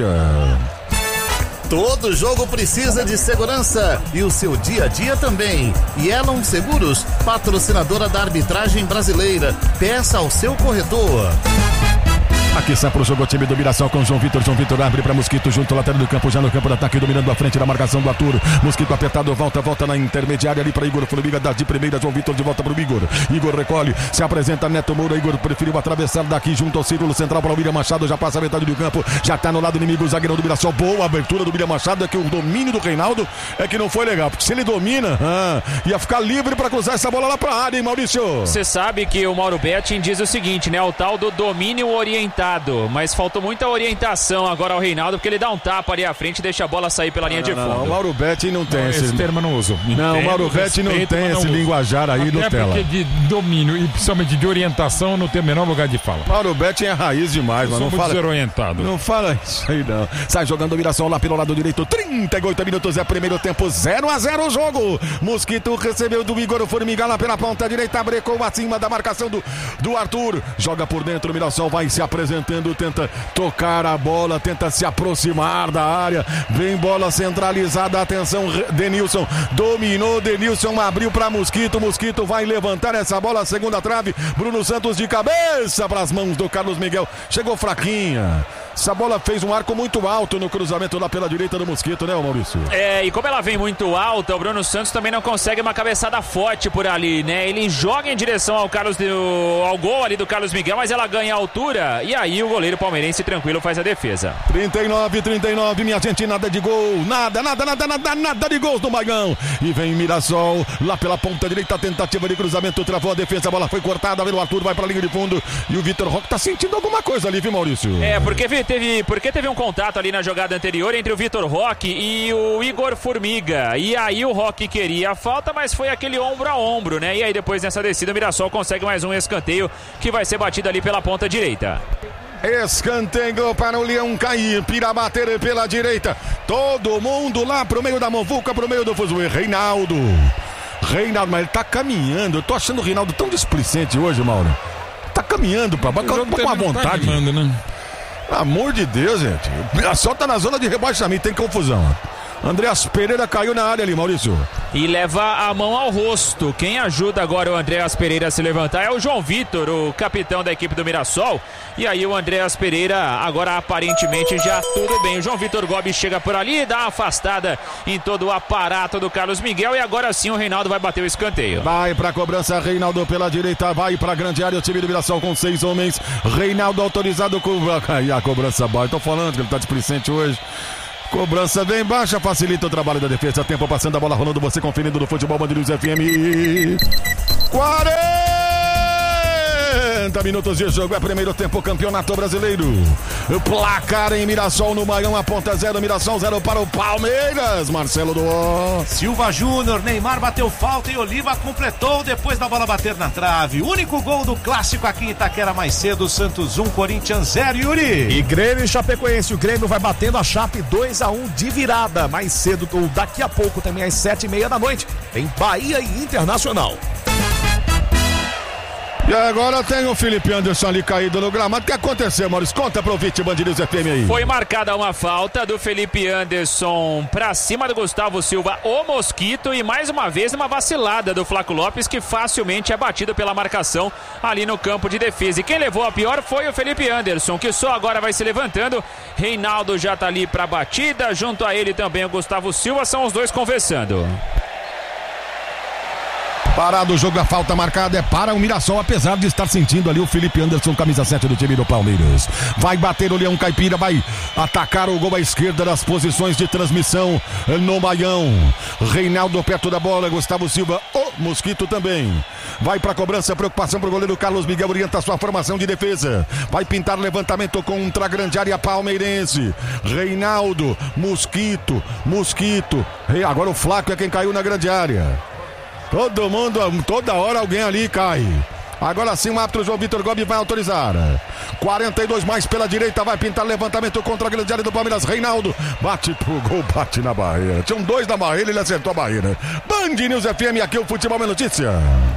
Todo jogo precisa de segurança e o seu dia a dia também. Yellow Seguros, patrocinadora da arbitragem brasileira. Peça ao seu corretor. Aqui sempre o jogo o time do Mirassol com João Vitor. João Vitor abre para Mosquito junto ao lateral do campo, já no campo de ataque, dominando a frente da marcação do Arthur. Mosquito apertado, volta na intermediária ali para Igor Formiga, dá de primeira, João Vitor de volta para o Igor. Igor recolhe, se apresenta Neto Moura. Igor preferiu atravessar daqui junto ao círculo central para o William Machado, já passa a metade do campo, já tá no lado inimigo o zagueirão do Mirassol. Boa abertura do William Machado, é que o domínio do Reinaldo é que não foi legal, porque se ele domina, ia ficar livre para cruzar essa bola lá para a área, hein, Maurício? Você sabe que o Mauro Betting diz o seguinte, né, o tal do domínio orientado. Mas faltou muita orientação agora ao Reinaldo, porque ele dá um tapa ali à frente e deixa a bola sair pela linha de fundo. O Mauro Betting não tem esse termo, não uso. Não, o Mauro Betting não tem esse linguajar aí no tela. Porque de domínio e principalmente de orientação não tem o menor lugar de fala. Mauro Betting é raiz demais, mas não fala. Desorientado. Não fala isso aí não. Sai jogando o Mirassol lá pelo lado direito. 38 minutos é primeiro tempo, 0-0 o jogo. Mosquito recebeu do Igor Formiga lá pela ponta direita, brecou acima da marcação do Arthur. Joga por dentro, o Mirassol vai se apresentando, tenta tocar a bola, tenta se aproximar da área. Vem bola centralizada, atenção, Denilson dominou, Denilson abriu para Mosquito. Mosquito vai levantar essa bola, segunda trave. Bruno Santos de cabeça para as mãos do Carlos Miguel. Chegou fraquinha. Essa bola fez um arco muito alto no cruzamento lá pela direita do Mosquito, né, Maurício? E como ela vem muito alta, o Bruno Santos também não consegue uma cabeçada forte por ali, né? Ele joga em direção ao gol ali do Carlos Miguel, mas ela ganha altura e aí aí o goleiro palmeirense tranquilo faz a defesa. 39, minha gente, nada de gol, nada de gols do Maigão. E vem Mirassol, lá pela ponta direita, tentativa de cruzamento, travou a defesa, a bola foi cortada, o Arthur vai pra linha de fundo, e o Vitor Roque tá sentindo alguma coisa ali, viu, Maurício? Porque teve um contato ali na jogada anterior entre o Vitor Roque e o Igor Formiga, e aí o Roque queria a falta, mas foi aquele ombro a ombro, né? E aí depois nessa descida o Mirassol consegue mais um escanteio que vai ser batido ali pela ponta direita. Escanteio para o Leão cair, Pira bater pela direita, todo mundo lá pro meio da muvuca, pro meio do fuzuê. Reinaldo, mas ele tá caminhando. Eu tô achando o Reinaldo tão displicente hoje, Mauro. Tá caminhando pra baixo, com uma vontade. Manda, né? Amor de Deus, gente. Só tá na zona de rebaixamento, tem confusão. Andréas Pereira caiu na área ali, Maurício. E leva a mão ao rosto. Quem ajuda agora o Andréas Pereira a se levantar é o João Vitor, o capitão da equipe do Mirassol. E aí o Andréas Pereira agora aparentemente já tudo bem. O João Vitor Gomes chega por ali, dá uma afastada em todo o aparato do Carlos Miguel. E agora sim o Reinaldo vai bater o escanteio. Vai pra cobrança, Reinaldo pela direita, vai pra grande área, o time do Mirassol com 6 homens. Reinaldo autorizado com... E a cobrança boa. Eu tô falando que ele tá displicente hoje. Cobrança bem baixa, facilita o trabalho da defesa. Tempo passando a bola rolando, você conferindo do futebol Band News FM. 40 minutos de jogo, é primeiro tempo, Campeonato Brasileiro. O placar em Mirassol no Maigão, aponta 0, Mirassol 0 para o Palmeiras. Marcelo Duó. Silva Júnior, Neymar bateu falta e Oliva completou depois da bola bater na trave. Único gol do clássico aqui em Itaquera mais cedo, Santos 1, Corinthians 0, Yuri. E Grêmio e Chapecoense, o Grêmio vai batendo a Chape 2-1 de virada. Mais cedo, ou daqui a pouco também às 7h30 da noite, tem Bahia e Internacional. E agora tem o Felipe Anderson ali caído no gramado. O que aconteceu, Maurício? Conta pro Vite Band News FM aí. Foi marcada uma falta do Felipe Anderson pra cima do Gustavo Silva, o Mosquito, e mais uma vez uma vacilada do Flaco Lopes, que facilmente é batido pela marcação ali no campo de defesa. E quem levou a pior foi o Felipe Anderson, que só agora vai se levantando. Reinaldo já tá ali pra batida, junto a ele também o Gustavo Silva, são os dois conversando. Parado o jogo, a falta marcada é para o Mirassol, apesar de estar sentindo ali o Felipe Anderson, camisa 7 do time do Palmeiras. Vai bater o Leão Caipira, vai atacar o gol à esquerda das posições de transmissão no Maigão. Reinaldo perto da bola, Gustavo Silva, o Mosquito também. Vai para a cobrança, preocupação para o goleiro Carlos Miguel, orienta a sua formação de defesa. Vai pintar levantamento contra a grande área palmeirense. Reinaldo, Mosquito. Agora o Flaco é quem caiu na grande área. Todo mundo, toda hora alguém ali cai. Agora sim o árbitro João Vitor Gomes vai autorizar. 42 mais pela direita, vai pintar levantamento contra a grande área do Palmeiras. Reinaldo bate pro gol, bate na barreira. Tinham 2 na barreira, ele acertou a barreira. Band News FM, aqui o Futebol é Notícia.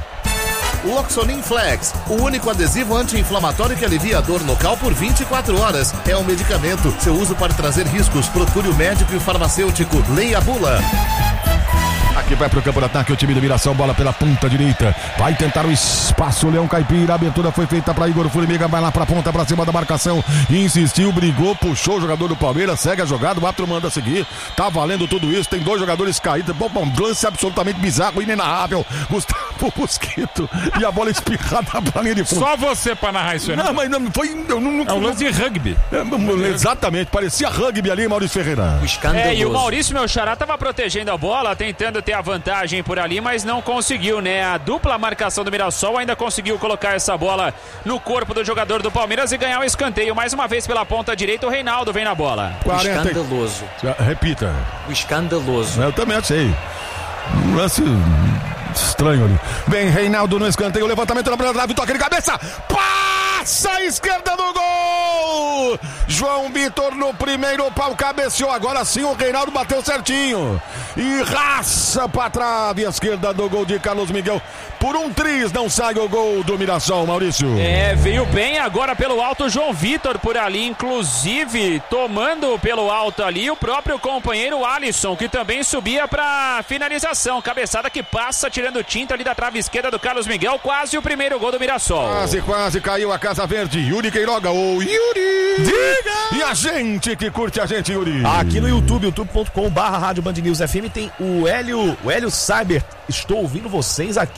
Loxonin Flex, o único adesivo anti-inflamatório que alivia a dor local por 24 horas. É um medicamento, seu uso pode trazer riscos. Procure o médico e o farmacêutico. Leia a bula. Aqui vai pro campo de ataque o time do Mirassol, bola pela ponta direita, vai tentar o espaço, o Leão Caipira, a abertura foi feita para Igor Formiga, vai lá pra ponta, pra cima da marcação, insistiu, brigou, puxou o jogador do Palmeiras, segue a jogada, o árbitro manda seguir, tá valendo tudo isso, tem 2 jogadores caídos, bom, um lance absolutamente bizarro, inenarrável, Gustavo Mosquito, e a bola espirrada pra linha de fundo. Só você pra narrar isso aí, né? Não, mas não foi... É um lance de rugby. Exatamente, parecia rugby ali, Maurício Ferreira. E o Maurício, meu xará, tava protegendo a bola, tentando ter a vantagem por ali, mas não conseguiu, né? A dupla marcação do Mirassol ainda conseguiu colocar essa bola no corpo do jogador do Palmeiras e ganhar o escanteio. Mais uma vez pela ponta direita, o Reinaldo vem na bola. 40... Escandaloso. Repita. O escandaloso. Eu também achei. Um lance estranho ali. Vem Reinaldo no escanteio, levantamento na primeira trave, toque de cabeça. Passa a esquerda do gol! João Vitor no primeiro pau, cabeceou. Agora sim o Reinaldo bateu certinho. E raça pra trave, a esquerda do gol de Carlos Miguel. Por um triz não sai o gol do Mirassol, Maurício. Veio bem agora pelo alto João Vitor por ali, inclusive tomando pelo alto ali o próprio companheiro Alisson, que também subia pra finalização. Cabeçada que passa, tirando tinta ali da trave esquerda do Carlos Miguel. Quase o primeiro gol do Mirassol. Quase caiu a Casa Verde. Yuri Queiroga, ô Yuri! Diga! E a gente que curte a gente, Yuri. Aqui no YouTube, youtube.com/Rádio Band News FM, tem o Hélio Cyber. Estou ouvindo vocês aqui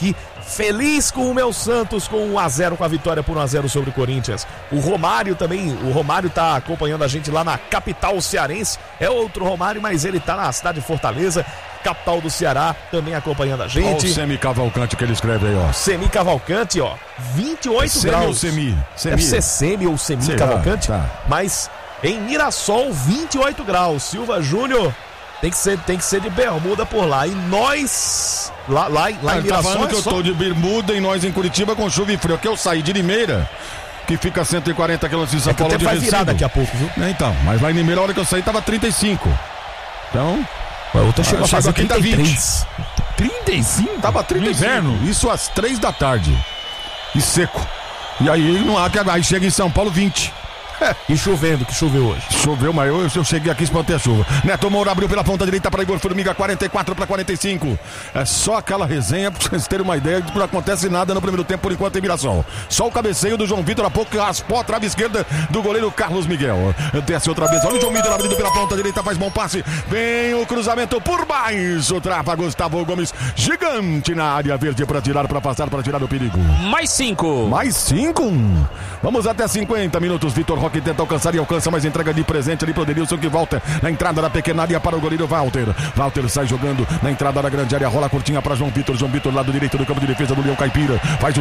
Feliz com o meu Santos com 1-0, com a vitória por 1-0 sobre o Corinthians. O Romário também, o Romário tá acompanhando a gente lá na capital cearense. É outro Romário, mas ele tá na cidade de Fortaleza, capital do Ceará, também acompanhando a gente. Olha o Semi Cavalcante que ele escreve aí, ó. Semi Cavalcante, ó, 28 Semi graus. ou Semi? Deve ser Semi ou Semi Cavalcante, tá. Mas em Mirassol, 28 graus. Silva Júnior tem que ser de bermuda por lá. E nós, lá em Tá Mirassol, falando que eu tô de bermuda e nós em Curitiba com chuva e frio. Aqui eu saí de Limeira, que fica a 140 km de São Paulo de vai virar Recife. daqui a pouco, viu? Então, mas lá em Limeira, a hora que eu saí, tava 35. Então... A outra chegou a fazer aqui tá 33. 35? Tava 35. Inverno. Isso às 3 da tarde. E seco. E aí não há que aí chega em São Paulo 20. E chovendo, que choveu hoje. Choveu, mas eu cheguei aqui e espantei a chuva. Neto Moura abriu pela ponta direita para Igor Formiga, 44-45. É só aquela resenha pra vocês terem uma ideia de que não acontece nada no primeiro tempo por enquanto em Mirassol. Só o cabeceio do João Vitor há pouco que raspou a trave esquerda do goleiro Carlos Miguel. Desce outra vez. Olha o João Vitor abrindo pela ponta direita, faz bom passe. Vem o cruzamento por baixo. Trava Gustavo Gomes, gigante na área verde para tirar, para passar, para tirar o perigo. Mais 5. Mais 5. Vamos até 50 minutos. Vitor Roque tenta alcançar e alcança, mas entrega de presente ali pro Denilson, que volta na entrada da pequena área para o goleiro Walter. Walter sai jogando na entrada da grande área, rola curtinha para João Vitor. João Vitor, lado direito do campo de defesa do Leão Caipira. Faz o